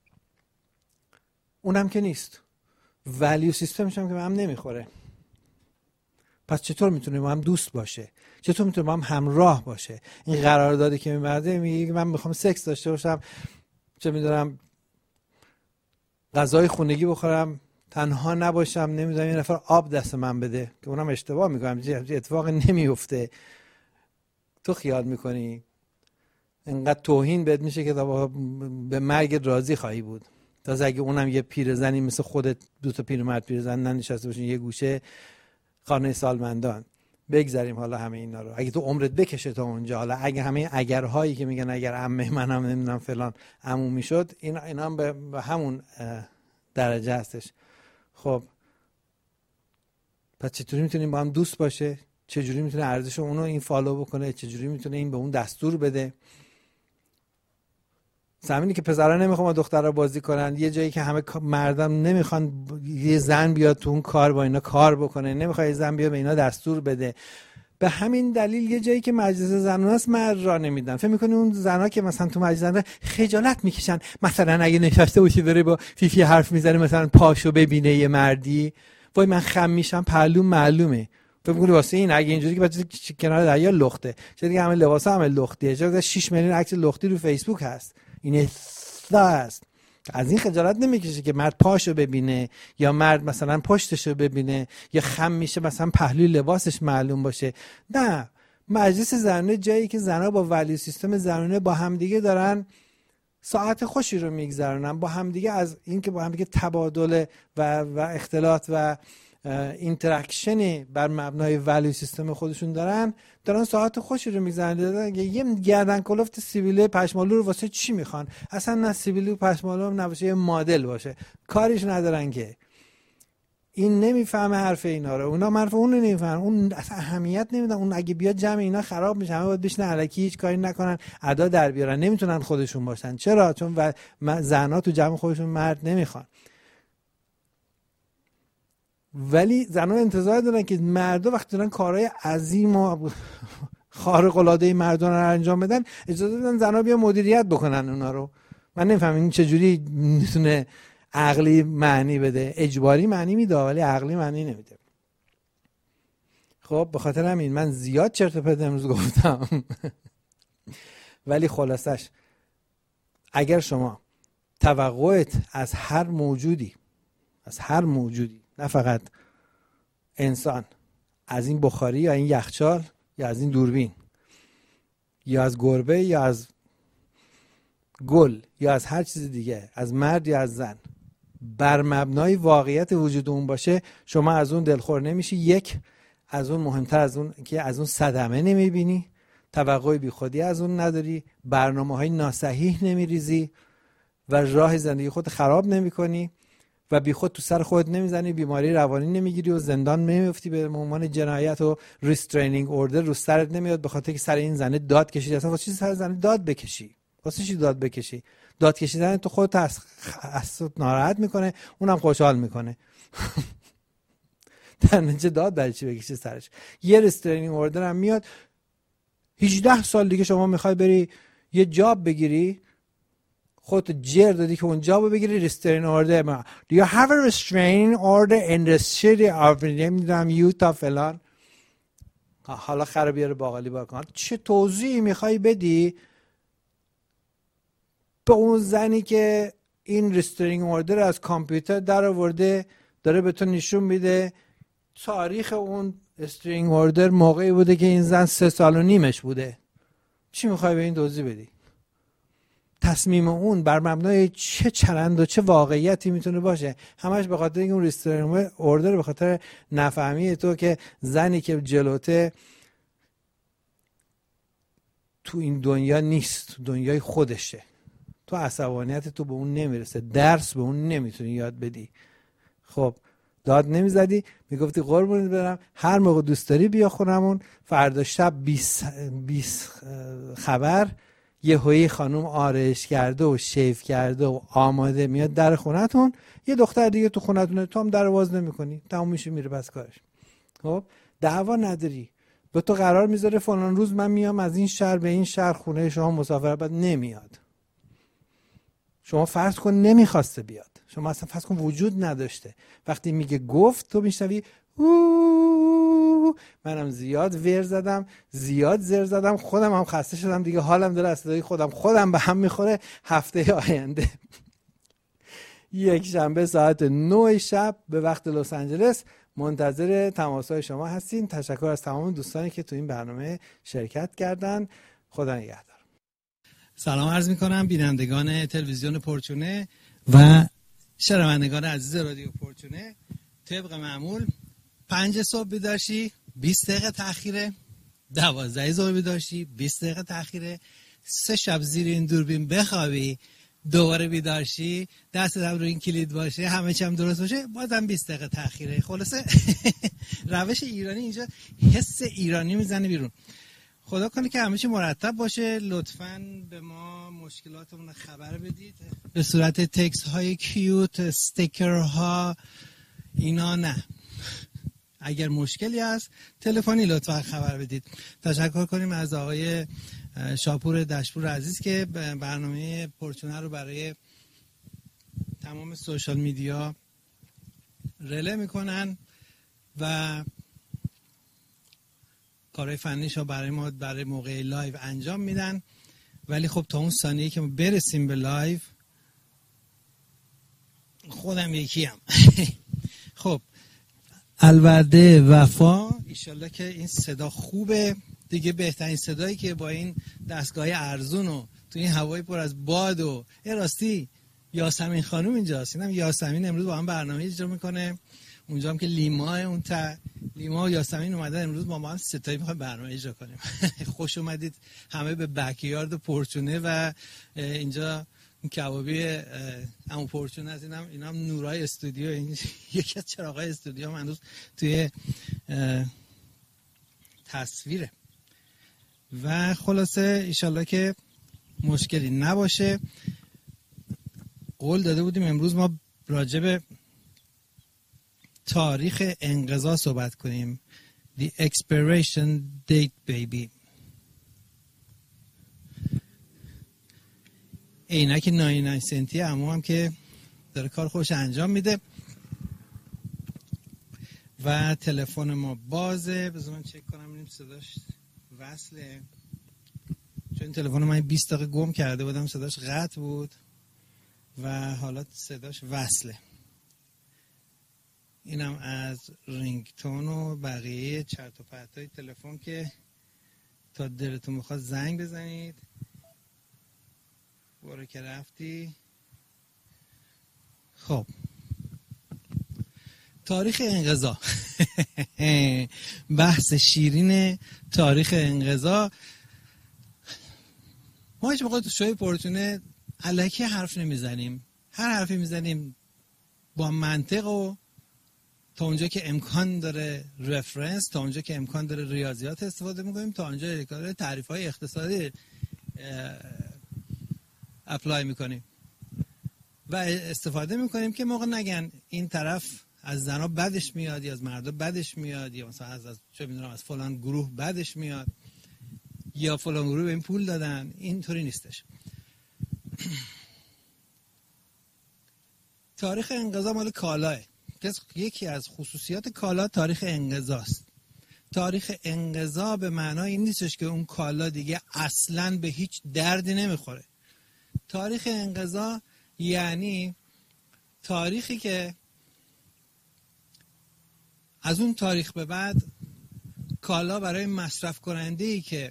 Speaker 1: اونم که نیست، ولیو سیستمش هم که به هم نمیخوره. پس چطور میتونه با هم دوست باشه؟ چطور میتونه با هم همراه باشه؟ این قراردادی که میبرده میگه من میخوام سکس داشته باشم، چه میدونم غذای خونگی بخورم، تنها نباشم، نمیدونم یه نفر آب دست من بده، که اونم اشتباه میکنم، اتفاق نمیفته. تو خیال میکنی اینقدر توهین بهت میشه که به مرگ راضی خواهی بود. تازه اگه اونم یه پیرزنی مثل خودت، دو تا پیرمرد پیرزن ننشسته باشین یه گوشه خانه سالمندان، بگذاریم حالا همه اینا رو، اگه تو عمرت بکشه تا اونجا، حالا اگه همه اگرهایی که میگن اگر عمه منم نمیدونم فلان عمو میشد، اینا اینا هم به, به همون درجه هستش. خب پس چطوری میتونیم با هم دوست باشه؟ چجوری میتونه ارزش اونو این فالو بکنه؟ چجوری میتونه این به اون دستور بده؟ زمینی که پسرا نمیخوان دخترا بازی کنن، یه جایی که همه مردم نمیخوان یه زن بیاد تو اون کار با اینا کار بکنه، نمیخواد یه زن بیاد به اینا دستور بده. به همین دلیل یه جایی که مجلس زنان است مرد را نمیدن. فکر میکنی اون زنا که مثلا تو مجلس زنان خجالت میکشن، مثلا اگه نشسته باشی بره با فیفی حرف میزنه مثلا پاشو ببینه یه مردی، وای من خم میشم پهلو معلومه. فکر می‌کنی واسه این اگه اینجوری که بچه کنار دریا لخته، چه دیگه همه لباسا همه لختیه، چه شش میلیون عکس لختی رو فیسبوک هست. این است. از این خجالت نمیکشه که مرد پاشو ببینه یا مرد مثلا پشتشو ببینه یا خم میشه مثلا پهلوی لباسش معلوم باشه. نه، مجلس زنانه جایی که زنها با ولیو سیستم زنانه با همدیگه دارن ساعت خوشی رو میگذرونن، با همدیگه از این که با همدیگه تبادل و و اختلاط و اینتراکشن بر مبنای ولیو سیستم خودشون دارن دارن ساعت خوشی رو میگذرونن. یه گردن کلفت سیبیله پشمالو رو واسه چی میخوان؟ اصلا نه سیبیله و پشمالو هم نباشه، یه مدل باشه، کاریش ندارن که. این نمیفهمه حرف اینا رو، اونا حرف اون رو نمیفهمن، اون اصلا اهمیت نمیدن. اون اگه بیاد جمع اینا خراب میشه، همه باید بشینن الکی هیچ کاری نکنن ادا در بیارن، نمیتونن خودشون باشن. چرا؟ چون و... زنا تو جمع خودشون مرد نمیخوان. ولی زنان انتظار دارن که مردا وقتی دارن کارهای عظیم و خارق العاده مردان رو انجام بدن اجازه بدن زنا بیا مدیریت بکنن اونا رو. من نمیفهمم این چجوری میتونه عقلی معنی بده. اجباری معنی میده ولی عقلی معنی نمیده. خب به خاطر همین من زیاد چرت و پرت امروز گفتم. ولی خلاصش اگر شما توقعت از هر موجودی از هر موجودی نه فقط انسان، از این بخاری یا این یخچال یا از این دوربین یا از گربه یا از گل یا از هر چیز دیگه، از مرد یا از زن، بر مبنای واقعیت وجود اون باشه، شما از اون دلخور نمیشی. یک، از اون مهمتر از اون که از اون صدمه نمیبینی، توقع بی خودی از اون نداری، برنامه‌های ناصحیح نمیریزی و راه زندگی خود خراب نمی‌کنی و بی خود تو سر خودت نمیزنی، بیماری روانی نمیگیری و زندان نمیفتی به عنوان جنایت و ریسترینینگ اوردر رو سرت نمیاد به خاطر که سر این زنه داد کشیدی. اصلا واسه چی سر زنه داد بکشی؟ واسه چی داد بکشی؟ داد کشیدن تو خودت از از ناراحت میکنه، اونم خوشحال میکنه. در نتیجه داد برای چی بکشی سرش؟ یه ریسترینینگ اوردر هم میاد هجده سال دیگه شما میخوای بری یه جاب بگیری، خودت جر دادی که اون جابو بگیری، ریسترین اوردر. Do you have a restraining order in the city of نمیدونم یوتا فلان؟ حالا خرابیار باقالی باکن. چه توضیحی میخوای بدی به اون زنی که این ریسترینگ اوردر از کامپیوتر در آورده داره به تو نشون میده تاریخ اون ریسترینگ اوردر موقعی بوده که این زن سه سال و نیمش بوده؟ چی میخوای به این توضیح بدی؟ تصمیم اون بر مبنای چه چرند و چه واقعیتی میتونه باشه؟ همش به خاطر اون ریسترینگ اوردر، به خاطر نفهمی تو که زنی که جلوته تو این دنیا نیست، تو دنیای خودشه. تو عصبانیت تو به اون نمیرسه، درس به اون نمیتونی یاد بدی. خب داد نمیزدی، میگفتی قربونت برم هر موقع دوست داری بیا خونمون، فردا شب بیست بیست خبر یه هوی خانوم آرایش کرده و شیف کرده و آماده میاد در خونتون، یه دختر دیگه تو خونتونه، تو هم در باز نمی‌کنی، تموم میشه میره بس کارش. خب دعوا نداری، به تو قرار میذاره فلان روز من میام از این شهر به این شهر خونه شما مسافر، بعد نمیاد. شما فرض کن نمیخواسته بیاد، شما اصلا فرض کن وجود نداشته. وقتی میگه گفت تو میشنوی اوه، منم زیاد ور زدم، زیاد زر زدم، خودم هم خسته شدم دیگه، حالم داره از صدای خودم خودم به هم میخوره. هفته آینده یک شنبه ساعت نه شب به وقت لس آنجلس منتظر تماس‌های شما هستین. تشکر از تمام دوستانی که تو این برنامه شرکت کردن. خدا نگهدار.
Speaker 3: سلام عرض میکنم بینندگان تلویزیون پورچونه و شنوندگان عزیز رادیو پورچونه. طبق معمول پنج صبح بیدارشی بیست دقیقه تأخیره، دوازده ظهر بیدارشی بیست دقیقه تأخیره، سه شب زیر این دوربین بخوابی دوباره بیدارشی، دست هم رو این کلید باشه، همه چی هم درست باشه، بازم بیست دقیقه تأخیره. خلاصه روش ایرانی اینجا حس ایرانی میزنه بیرون. خدا کنه که همه چی مرتب باشه. لطفاً به ما مشکلاتمون خبر بدید به صورت تکست های کیوت، استیکر ها، اینا نه. اگر مشکلی هست تلفنی لطفاً خبر بدید. تشکر کنیم از آقای شاپور دشپور عزیز که برنامه پورچونه رو برای تمام سوشال میدیا رله میکنن. و کارهای فنیش رو برای ما برای موقع لایو انجام میدن. ولی خب تا اون ثانیه که ما برسیم به لایو خودم یکیم. خب الوعده وفا، ایشالله که این صدا خوبه دیگه، بهترین صدایی که با این دستگاه ارزون و تو این هوای پر از باد و راستی یاسمین خانم اینجاست. اینم یاسمین امروز با هم برنامه اجرا میکنه. اونجا هم که لیما اون تا لیما و یاسمین اومدن امروز ما با هم ستایی میخوایم برنامه اجرا کنیم. خوش اومدید همه به بکیارد پورچونه و اینجا این کبابی عمو پورچونه از اینم اینم نورای استودیو، این یکی از چراغای استودیو من هنوز توی تصویره. و خلاصه ایشالله که مشکلی نباشه. قول داده بودیم امروز ما راجع به تاریخ انقضا صحبت کنیم. The expiration date baby. عینک نود و نه سنتی عمو هم که داره کار خوش انجام میده و تلفن ما بازه. بذار من چک کنم ببینیم صداش وصله، چون تلفن من بیست دقیقه گم کرده بودم، صداش قطع بود و حالا صداش وصله. اینم از رینگتون و بقیه چرت و پرتای تلفن که تا دلتون میخواد زنگ بزنید. برو که رفتی. خب تاریخ انقضا. بحث شیرین تاریخ انقضا. ما هیچ موقع تو شوی پورچونه الکی حرف نمیزنیم. هر حرفی میزنیم با منطق و تا اونجا که امکان داره رفرنس، تا اونجا که امکان داره ریاضیات استفاده میکنیم، تا اونجا که تعریف های اقتصادی اپلای میکنیم و استفاده میکنیم که موقع نگن این طرف از زنا بدش میاد یا از مردا بدش میاد یا مثلا از, از چه میدونم از فلان گروه بدش میاد یا فلان گروه به این پول دادن. اینطوری نیستش. تاریخ انقضا مال کالاه. یکی از خصوصیات کالا تاریخ انقضاست. تاریخ انقضا به معنای این نیستش که اون کالا دیگه اصلاً به هیچ دردی نمیخوره. تاریخ انقضا یعنی تاریخی که از اون تاریخ به بعد کالا برای مصرف کننده‌ای که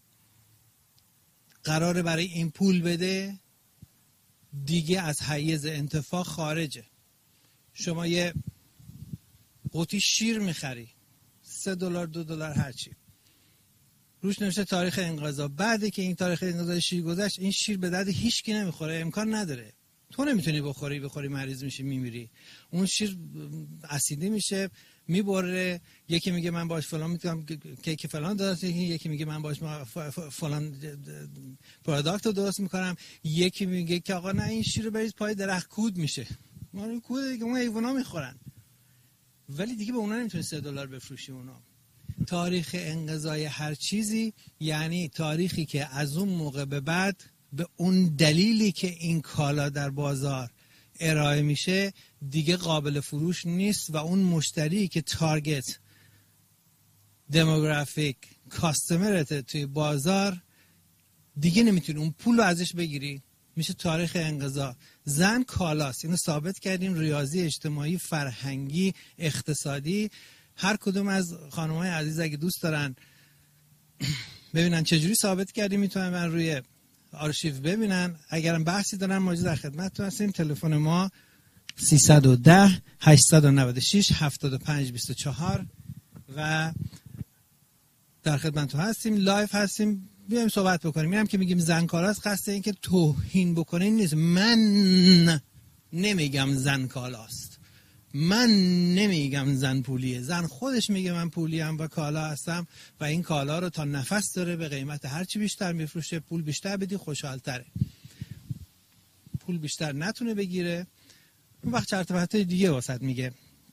Speaker 3: قراره برای این پول بده دیگه از حیز انتفاع خارجه. شما یه قوطی شیر میخری، سه دلار دو دلار هرچی، روش نوشته تاریخ انقضا. بعدی که این تاریخ انقضا شیر گذشت این شیر به درد هیچ کی نمیخوره، امکان نداره. تو نمیتونی بخوری، بخوری مریض میشی میمیری. اون شیر اسیدی میشه میبره. یکی میگه من باش فلان میتونم کیک فلان درست میکنم، یکی میگه من باش فلان پروداکت رو درست میکنم، یکی میگه که آقا نه این شیر رو بریز پای درخت کود میشه. ما کود دیگه اون حیونا میخورن، ولی دیگه به اونا نمیتونی سه دلار بفروشی. اونا تاریخ انقضای هر چیزی یعنی تاریخی که از اون موقع به بعد به اون دلیلی که این کالا در بازار ارائه میشه دیگه قابل فروش نیست و اون مشتری که تارگت دموگرافیک کاستمرت توی بازار دیگه نمیتونی اون پول رو ازش بگیری. میشه تاریخ انقضا. زن کالاست. اینو ثابت کردیم. ریاضی اجتماعی، فرهنگی، اقتصادی. هر کدوم از خانم‌های عزیز اگه دوست دارن ببینن چجوری ثابت کردیم میتونن من روی آرشیو ببینن. اگرم بحثی دارن ما در خدمتتون هستیم. تلفن ما سیصد و ده هشتصد و نود و شش هفتاد و پنج بیست و چهار و در خدمتتون هستیم. لایف هستیم. بیایم صحبت بکنیم. اینم که میگیم زنکالاست قصد این که توهین بکنین نیست. من نمیگم زنکالاست، من نمیگم زن پولیه. زن خودش میگه من پولیم و کالا هستم و این کالا رو تا نفس داره به قیمت هرچی بیشتر میفروشه. پول بیشتر بدی خوشحالتره. پول بیشتر نتونه بگیره اون وقت چرت و پرتای دیگه واسط میگه.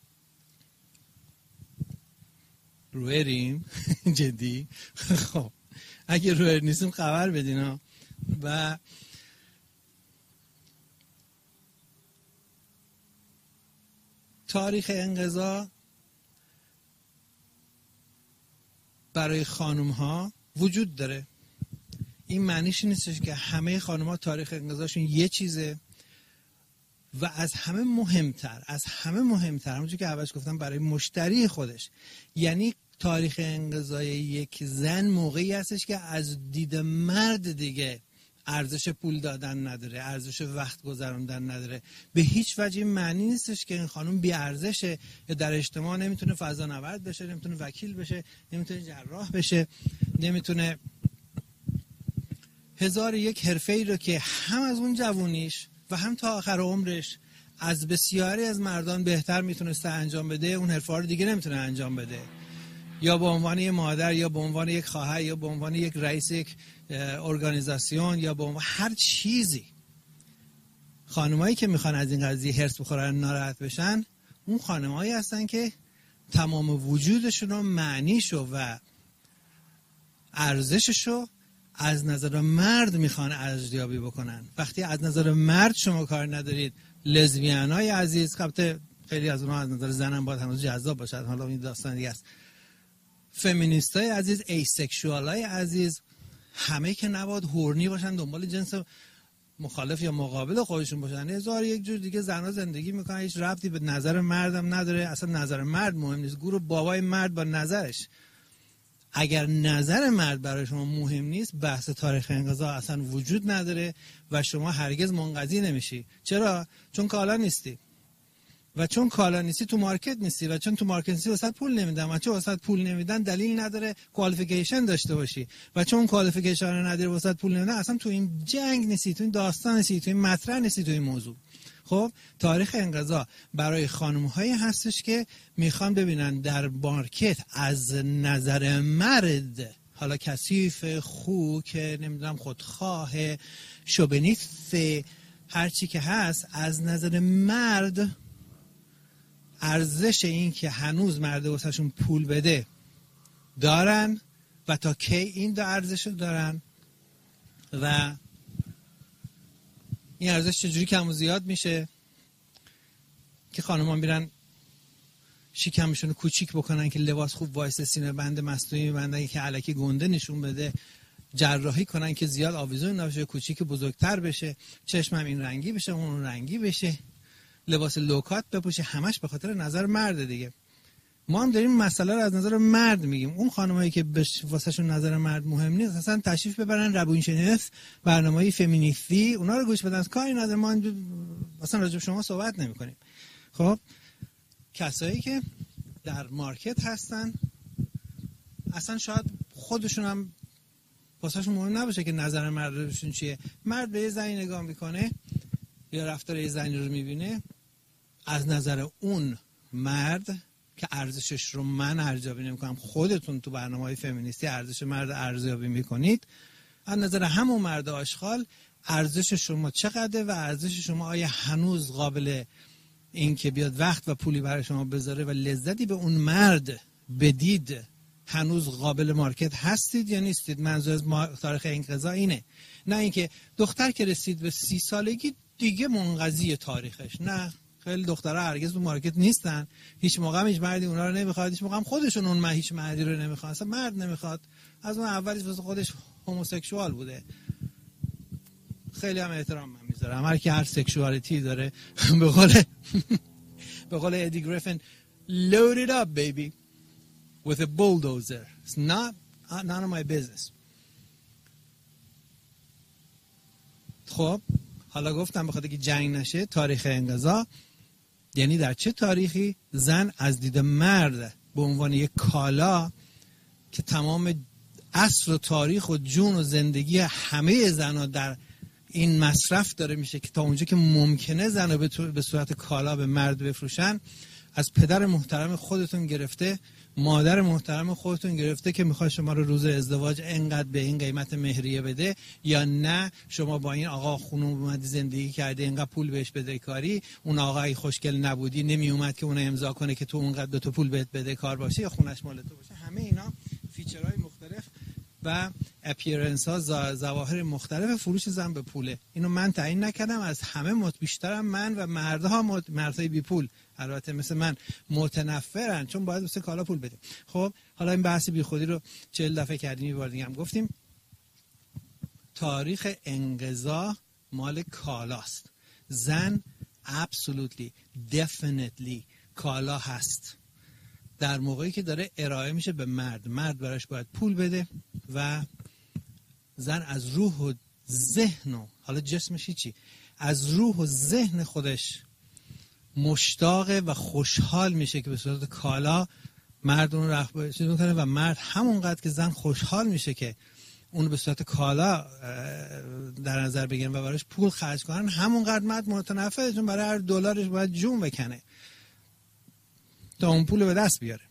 Speaker 3: رویریم جدی. خب اگه روی نیستیم خبر بدین ها. و تاریخ انقضا برای خانم ها وجود داره. این معنیش نیستش که همه خانم ها تاریخ انقضاشون یه چیزه و از همه مهمتر از همه مهمتر همونجور که اولش گفتم برای مشتری خودش، یعنی تاریخ انقضای یک زن موقعی هستش که از دید مرد دیگه ارزش پول دادن نداره، ارزش وقت گذروندن نداره. به هیچ وجه این معنی نیستش که این خانم بی ارزشه یا در اجتماع نمیتونه فضانورد بشه، نمیتونه وکیل بشه، نمیتونه جراح بشه، نمیتونه هزار یک حرفه‌ای رو که هم از اون جوونیش و هم تا آخر عمرش از بسیاری از مردان بهتر میتونسته انجام بده، اون حرفه‌ها رو دیگه نمیتونه انجام بده. یا به عنوان یک مادر، یا به عنوان یک خواهر، یا به عنوان یک رئیس یک ارگانیزاسیون، یا به عنوان هر چیزی. خانمایی که میخوان از این قضیه هرس بخورن، ناراحت بشن، اون خانمایی هستن که تمام وجودشون رو، معنیشو و ارزششو از نظر مرد میخوان ارزیابی بکنن. وقتی از نظر مرد شما کار ندارید، لزبیانای عزیز، البته خیلی از اونها از نظر زنم باید هنوز جذاب باشد، حالا این داستان دیگه است، فمینیستای عزیز، ایسکشوالای عزیز، همه که نباید هورنی باشن، دنبال جنس مخالف یا مقابل خودشون باشن. هزار یک جور دیگه زنها زندگی میکنن، هیچ ربطی به نظر مردم نداره، اصلا نظر مرد مهم نیست. گورو بابای مرد با نظرش. اگر نظر مرد برای شما مهم نیست، بحث تاریخ انقضا اصلا وجود نداره و شما هرگز منقضی نمیشی. چرا؟ چون کالا نیستی. و چون کالا نیستی تو مارکت نیستی، و چون تو مارکت نیستی واسط پول نمیدن، و چون واسط پول نمیدن دلیل نداره کوالیفیکیشن داشته باشی، و چون کوالیفیکیشن رو نداری واسط پول نمیدن، اصلا تو این جنگ نیستی، تو این داستان نیستی، تو این مطرح نیستی، تو این موضوع. خب تاریخ انقضا برای خانم‌هایی هستش که میخوان ببینن در مارکت از نظر مرد، حالا کثیف، خو، که نمیدونم خودخواه، شوبنیست، هر چی که هست، از نظر مرد ارزش این که هنوز مرد واسهشون پول بده دارن و تا کی این دو ارزش دارن و این ارزش چجوری کم و زیاد میشه که خانم‌ها میرن شکمشون رو کوچیک بکنن که لباس خوب وایسه، سینه بند مصنوعی بندن که الکی گنده نشون بده، جراحی کنن که زیاد آویزون نباشه، کوچیک بزرگتر بشه، چشمم این رنگی بشه، اون رنگی بشه، لباس لوکات بپوشه، همش به خاطر نظر مرد دیگه. ما هم داریم مسئله رو از نظر مرد میگیم. اون خانمایی که واسهشون نظر مرد مهم نیست، اصلا تشریف ببرن روانشناس، برنامه‌های فمینیستی، اونا رو گوش بدن، کاری نداره، ما اصلا راجع به شما صحبت نمی‌کنیم. خب کسایی که در مارکت هستن اصلا شاید خودشون هم واسهشون مهم نباشه که نظر مردشون چیه. مرد به یه زنی نگاه میکنه یا رفتار یه زنی رو میبینه، از نظر اون مرد که ارزشش رو من ارزیابی نمی‌کنم، خودتون تو برنامه‌های فمینیستی ارزش مرد ارزیابی می‌کنید، از نظر همون مرد آشغال ارزش شما چقدره و ارزش شما آیا هنوز قابل این که بیاد وقت و پولی برای شما بذاره و لذتی به اون مرد بدید، هنوز قابل مارکت هستید یا نیستید. منظور از تاریخ انقضا اینه، نه اینکه دختر که رسید به سی سالگی دیگه منقضی تاریخش. نه، خیلی دخترها هرگز تو مارکت نیستن، هیچ موقع هم هیچ مردی اونا رو نمیخواد، هیچ موقع هم خودشون اون هیچ مردی رو نمیخواد، اصلا مرد نمیخواد، از اون اولیش واسه خودش هوموسکسوال بوده. خیلی هم احترام من میذارم هر کی هر سکشوالیتی داره. به قول به قول ادی گریفن load it up baby with a bulldozer, it's not none of my business. خب حالا گفتم بخاطر که جنگ نشه، تاریخ انقضا یعنی در چه تاریخی زن از دید مرد به عنوان یک کالا که تمام عصر و تاریخ و جون و زندگی همه زنها در این مصرف داره میشه که تا اونجا که ممکنه زنها به صورت کالا به مرد بفروشن، از پدر محترم خودتون گرفته، مادر محترم خودتون گرفته که میخواد شما رو روز ازدواج انقدر به این قیمت مهریه بده، یا نه شما با این آقا خونم اومدی زندگی کرده اینقدر پول بهش بده کاری، اون آقای خوشگل نبودی نمی اومد که اون امضا کنه که تو اونقدر دو تا پول بهت بده کار باشه یا خونش مال تو باشه. همه اینا فیچرهای مختلف و اپیرنس ها، ظواهر مختلف فروش زن به پوله. اینو من تعیین نکردم، از همه مت بیشترم من و مردها مت... مردهای بی پول البته مثل من متنفرن، چون باید واسه کالا پول بدیم. خب حالا این بحث بی خودی رو چهل دفعه کردیم، یه بار دیگه هم گفتیم. تاریخ انقضا مال کالاست. زن absolutely definitely کالا هست در موقعی که داره ارائه میشه به مرد. مرد براش باید پول بده و زن از روح و ذهن و حالا جسمش چی، از روح و ذهن خودش مشتاقه و خوشحال میشه که به صورت کالا مرد اون رو رهبری میکنه و مرد همونقدر که زن خوشحال میشه که اون به صورت کالا در نظر بگیرن و براش پول خرج کنن، همونقدر مرد متنفره، چون برای هر دلارش باید جون بکنه تا اون پول به دست بیاره.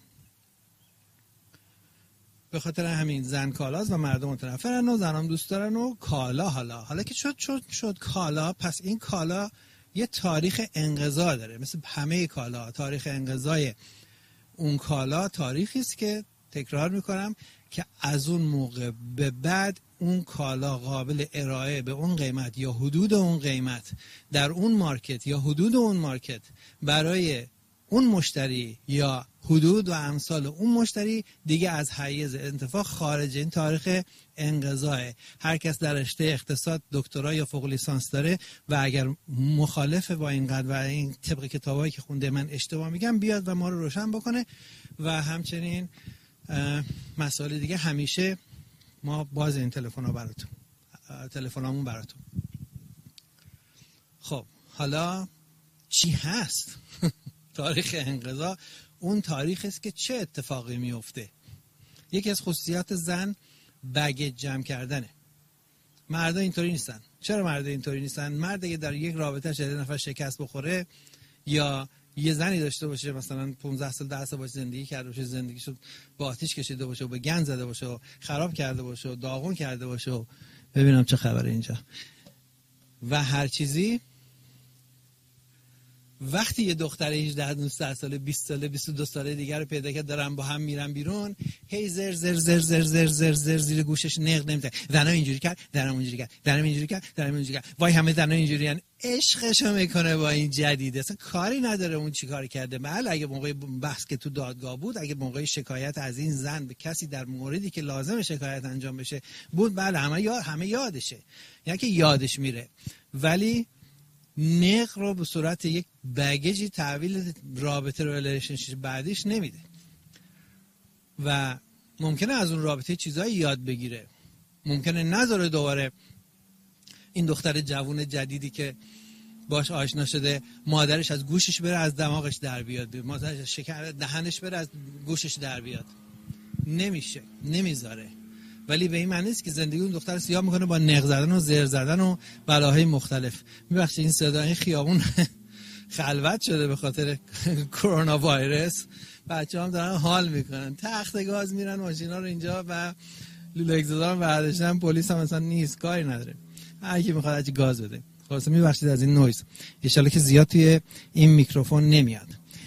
Speaker 3: به خاطر همین زن کالاست و مردم متنفرن و زنام دوست دارن و کالا. حالا حالا که شد شد شد کالا، پس این کالا یه تاریخ انقضا داره. مثل همه کالا، تاریخ انقضای اون کالا تاریخی است که تکرار میکنم که از اون موقع به بعد اون کالا قابل ارائه به اون قیمت یا حدود اون قیمت در اون مارکت یا حدود اون مارکت برای اون مشتری یا حدود و امثال اون مشتری دیگه از حیز انتفاع خارج. این تاریخ انقضاه. هر کس در رشته اقتصاد دکترا یا فوق لیسانس داره و اگر مخالفه با این قضیه و این طبق کتابایی که خونده من اشتباه میگم بیاد و ما رو روشن بکنه. و همچنین مسائل دیگه همیشه ما باز این تلفن ها براتون، تلفنامون براتون. خب حالا چی هست؟ تاریخ انقضا اون تاریخ است که چه اتفاقی میفته. یکی از خصوصیات زن بگیج جمع کردنه. مردا اینطوری نیستن. چرا مردا اینطوری نیستن؟ مرد اگه در یک رابطه شده نفر شکست بخوره یا یه زنی داشته باشه مثلا پانزده سال ده سال باشه زندگی کرده باشه، زندگیشو با آتیش کشیده باشه و به گند زده باشه و خراب کرده باشه و داغون کرده باشه و ببینم چه خبره اینجا و هر چیزی، وقتی یه دختر هجده نوزده ساله بیست ساله بیست و دو ساله دیگه رو پیدا کرد دارن با هم میرن بیرون، هی زر زر زر زر زر زر زر زیر گوشش نق نمیده. دنا اینجوری کرد، دنا اونجوری کرد، دنا اینجوری کرد، دنا اینجوری کرد. وای همه دنا اینجوریان. عشقشو میکنه با این جدید. اصلا کاری نداره اون چیکار کرده. بله اگه موقع بحث که تو دادگاه بود، اگه موقع شکایت از این زن به کسی در موردی که لازم شکایت انجام بشه بود، بله همه یاد همه یادشه. یعنی که یادش میره. ولی نق رو به صورت یک بگیجی تحویل رابطه رو ریلیشنشیپ بعدیش نمیده و ممکنه از اون رابطه چیزایی یاد بگیره. ممکنه نذاره دوباره این دختر جوون جدیدی که باش آشنا شده مادرش از گوشش بره از دماغش در بیاد، مادرش شکر دهنش بره از گوشش در بیاد. نمیشه، نمیذاره. ولی به این معنی نیست که زندگی اون دختر سیاه میکنه با نق زدن و زر زدن و بلاهای مختلف. میبخشید این صدا، این خیابون خلوت شده به خاطر کرونا ویروس. بچه‌ها هم دارن حال میکنن، تخت گاز میرن ماشینا رو اینجا و لوله اگزوزا رو برداشتن، پلیس هم مثلا نیست، کاری نداره، هر کی میخواد هرچی گاز بده. خلاص میبخشید از این نویز، ان شاءالله که زیاد توی این میکروفون نمیاد.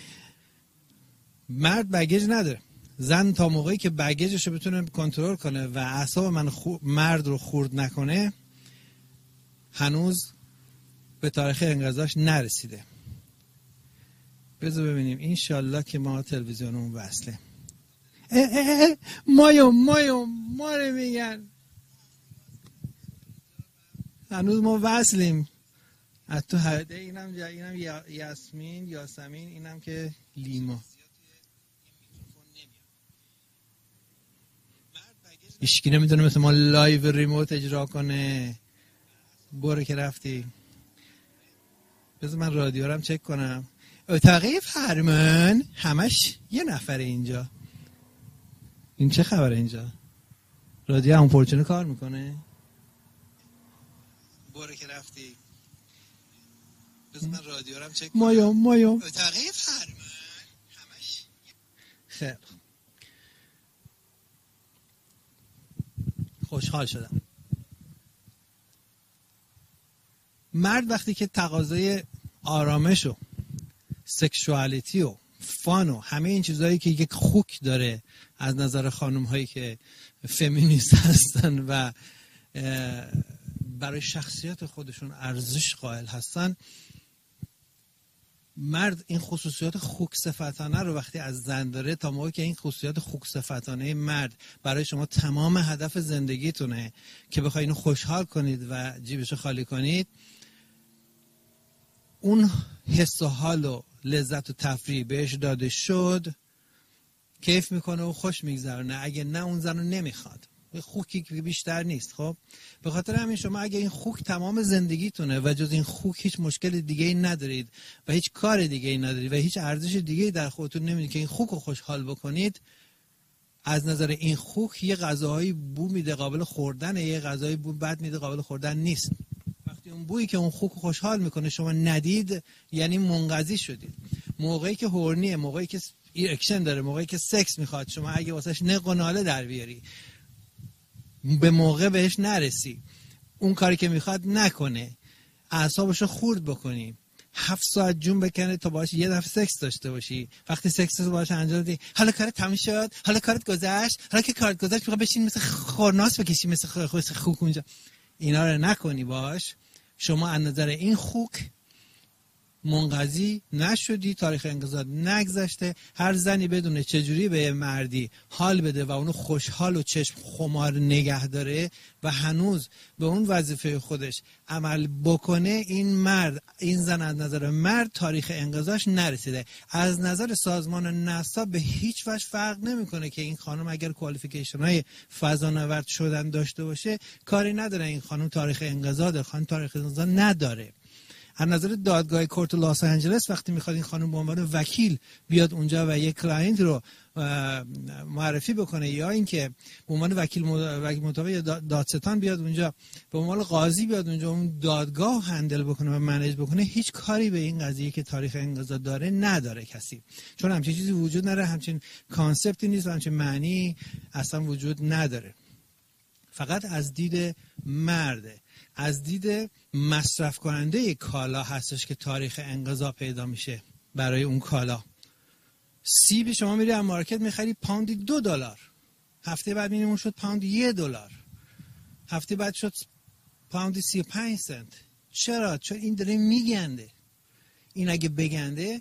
Speaker 3: مرد بگیج نداره. زن تا موقعی که بگیجشو بتونه کنترل کنه و اعصاب من خو... مرد رو خورد نکنه هنوز به تاریخ انقضاش نرسیده. بذار ببینیم انشالله که ما تلویزیونمون وصله. اه اه اه مایو مایو ما رو میگن هنوز ما وصلیم. از تو هده اینم جا اینم یاسمین یاسمین اینم که لیما. هیچکی نمیدونه مثل ما لایو ریموت اجرا کنه. برو که رفتی. بذار من رادیو رو هم چک کنم. اتاقی فرمان همش یه نفر اینجا. این چه خبره اینجا؟ رادیو همون پرچونه کار میکنه؟ برو که رفتی. بذار من رادیو رو هم چک کنم. مایو مایو اتاقی فرمان همش. خیلی خوشحال شدم. مرد وقتی که تقاضای آرامش و سکشوالیتی و فان و همه این چیزهایی که یک خوک داره از نظر خانم هایی که فمینیست هستن و برای شخصیت خودشون ارزش قائل هستن، مرد این خصوصیات خوک صفتانه رو وقتی از زن داره، تا موقعی که این خصوصیات خوک صفتانه مرد برای شما تمام هدف زندگیتونه که بخواید اینو خوشحال کنید و جیبشو خالی کنید، اون حس و حال و لذت و تفریح بهش داده شد، کیف میکنه و خوش میگذرونه. اگه نه اون زن رو نمیخواد، خوکی که بیشتر نیست. خب به خاطر همین شما اگه این خوک تمام زندگیتونه و جز این خوک هیچ مشکل دیگه ای ندارید و هیچ کار دیگه ای ندارید و هیچ ارزش دیگه ای در خودتون نمیدید که این خوک رو خوشحال بکنید، از نظر این خوک یه غذاهایی بو میده قابل خوردن، یه غذایی بو بد میده قابل خوردن نیست. وقتی اون بویی که اون خوک رو خوشحال میکنه شما ندید، یعنی منقضی شدید. موقعی که هورنیه، موقعی که ایرکشن داره، موقعی که سکس میخواد، شما اگه واسش نق و ناله در بیاری، به موقع بهش نرسی، اون کاری که میخواد نکنه، اعصابشو خورد بکنی، هفت ساعت جون بکنه تا باش یه دفعه سکس داشته باشی، وقتی سکس رو باش انجام بدی، حالا کارت تموم شد، حالا کارت گذشت، حالا که کارت گذشت میخوای بشین مثل خورناس بکشی، مثل خ... خوک اونجا، اینا رو نکنی باش. شما از نظر این خوک منقضی نشدی، تاریخ انقضا نگذشته. هر زنی بدونه چجوری به مردی حال بده و اونو خوشحال و چشم خمار نگه داره و هنوز به اون وظیفه خودش عمل بکنه، این مرد، این زن از نظر مرد تاریخ انقضاش نرسیده. از نظر سازمان ناسا به هیچ وجه فرق نمیکنه که این خانم اگر کوالیفیکیشن های فضانورد شدن داشته باشه، کاری نداره این خانم تاریخ انقضا داره، خانم تاریخ انقضا نداره. از نظر دادگاه کورت لس آنجلس وقتی میخواد این خانم به عنوان وکیل بیاد اونجا و یک کلاینت رو معرفی بکنه، یا اینکه به عنوان وکیل مطابق یا دادستان بیاد اونجا، به عنوان قاضی بیاد اونجا اون دادگاه هندل بکنه و منیج بکنه، هیچ کاری به این قضیه که تاریخ انقضا داره نداره کسی، چون همچین چیزی وجود نداره، همچین کانسپتی نیست و همچین معنی اصلا وجود نداره. فقط از دید مرده، از دید مصرف کننده کالا هستش که تاریخ انقضا پیدا میشه برای اون کالا. سیب شما میری از مارکت میخری پوندی دو دلار، هفته بعد میریم شد پوندی یه دلار، هفته بعد شد پوندی سی و پنج سنت. چرا؟ چون این داره میگنده. این اگه بگنده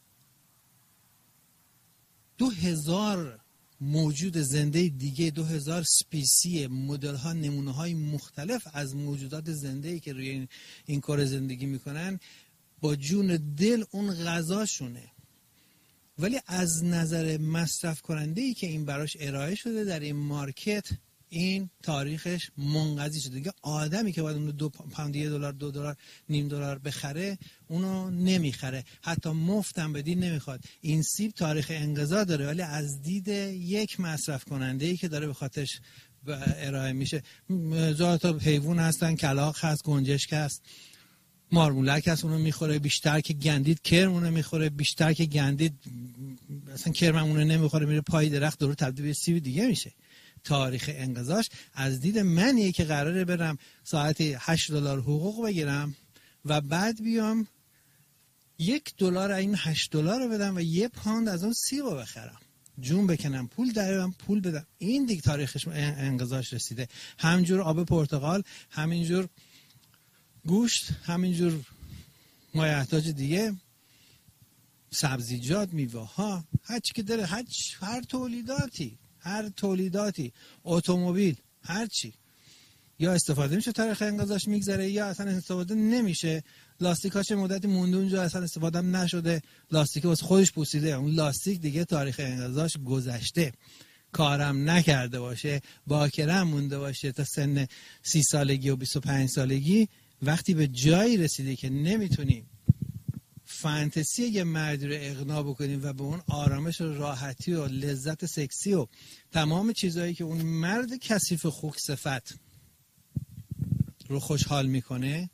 Speaker 3: دو هزار موجود زنده دیگه، دو هزار سپیسی، مدل ها، نمونه های مختلف از موجودات زنده‌ای که روی این, این کار زندگی میکنن با جون دل اون غذاشونه. ولی از نظر مصرف کننده‌ای که این براش ارائه شده در این مارکت، این تاریخش منقضی شده. دیگه آدمی که باید اون دو پوند یه دلار، دو دلار، نیم دلار بخره، اونو نمیخره، حتی مفتم بدی نمیخواد. این سیب تاریخ انقضا داره، ولی از دید یک مصرف کننده‌ای که داره به خاطرش ارائه میشه. هزار تا حیوان هستن، کلاغ هست، گنجشک هست، مارمولک هست، اونو میخوره. بیشتر که گندید کرم اونو میخوره، بیشتر که گندید اصلا کرم اونو نمیخوره، میره پای درخت، دور تبدیل به سیب دیگه میشه. تاریخ انقضاش از دید منیه که قراره برم ساعتی هشت دلار حقوق بگیرم و بعد بیام یک دلار این هشت دلار رو بدم و یه پوند از اون سیب رو بخرم، جون بکنم، پول درارم، پول بدم. این دیگه تاریخش انقضاش رسیده. همینجور آب پرتقال، همینجور گوشت، همینجور مایحتاج دیگه، سبزیجات، میوه ها، هر چی که داره، هر, هر تولیداتی هر تولیداتی اتومبیل، هر چی یا استفاده میشه تاریخ انقضاش میگذره، یا اصلا استفاده نمیشه. لاستیکاش مدتی مونده اونجا، اصلا استفاده هم نشده، لاستیک واسه خودش پوسیده، اون لاستیک دیگه تاریخ انقضاش گذشته، کارم نکرده باشه، باکره مونده باشه تا سن سی سالگی و بیست و پنج سالگی. وقتی به جایی رسیدی که نمیتونی فانتزی یه مردی رو اقناع بکنیم و به اون آرامش و راحتی و لذت سکسی و تمام چیزهایی که اون مرد کثیف خوک صفت رو خوشحال میکنه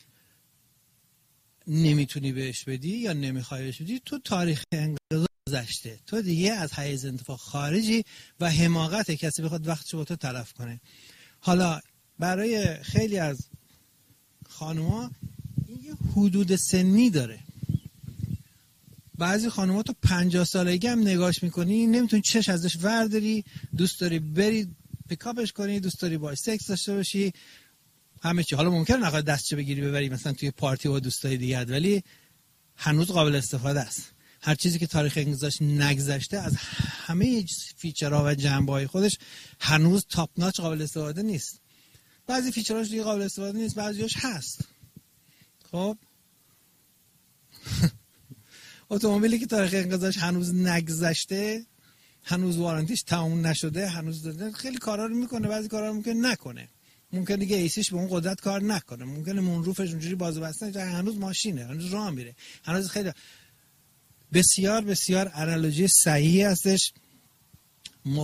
Speaker 3: نمیتونی بهش بدی یا نمیخوای بهش بدی، تو تاریخ انقضا گذشته، تو دیگه از حیز انتفاع خارجی و حماقت کسی بخواد وقتشو با تو تلف کنه. حالا برای خیلی از خانوما این یه حدود سنی داره. بعضی خانوما تو پنجاه سالگی هم نگاش میکنی نمیتونی چش ازش ورداری، دوست داری بری پیکاپش کنی، دوست داری باش سکس داشته باشی، همه چی. حالا ممکنه نخواد دستشو بگیری ببری مثلا توی پارتی با دوستای دیگه، ولی هنوز قابل استفاده است. هر چیزی که تاریخ انقضاش نگذشته از همه فیچرها و جنبه‌های خودش هنوز تاپ ناچ قابل استفاده نیست. بعضی فیچرهاش دیگه قابل استفاده نیست، بعضیاش هست. خب اتومبیلی که تاریخ انقضاش هنوز نگذشته، هنوز وارنتیش تموم نشده، هنوز داده، خیلی کارا رو میکنه، بعضی کارا رو ممکن نکنه. ممکن دیگه ایسیش به اون قدرت کار نکنه، ممکنه مونروفش اونجوری باز و بسته نشه، هنوز ماشینه، هنوز راه میره، هنوز خیلی بسیار بسیار انالوژی صحیحی هستش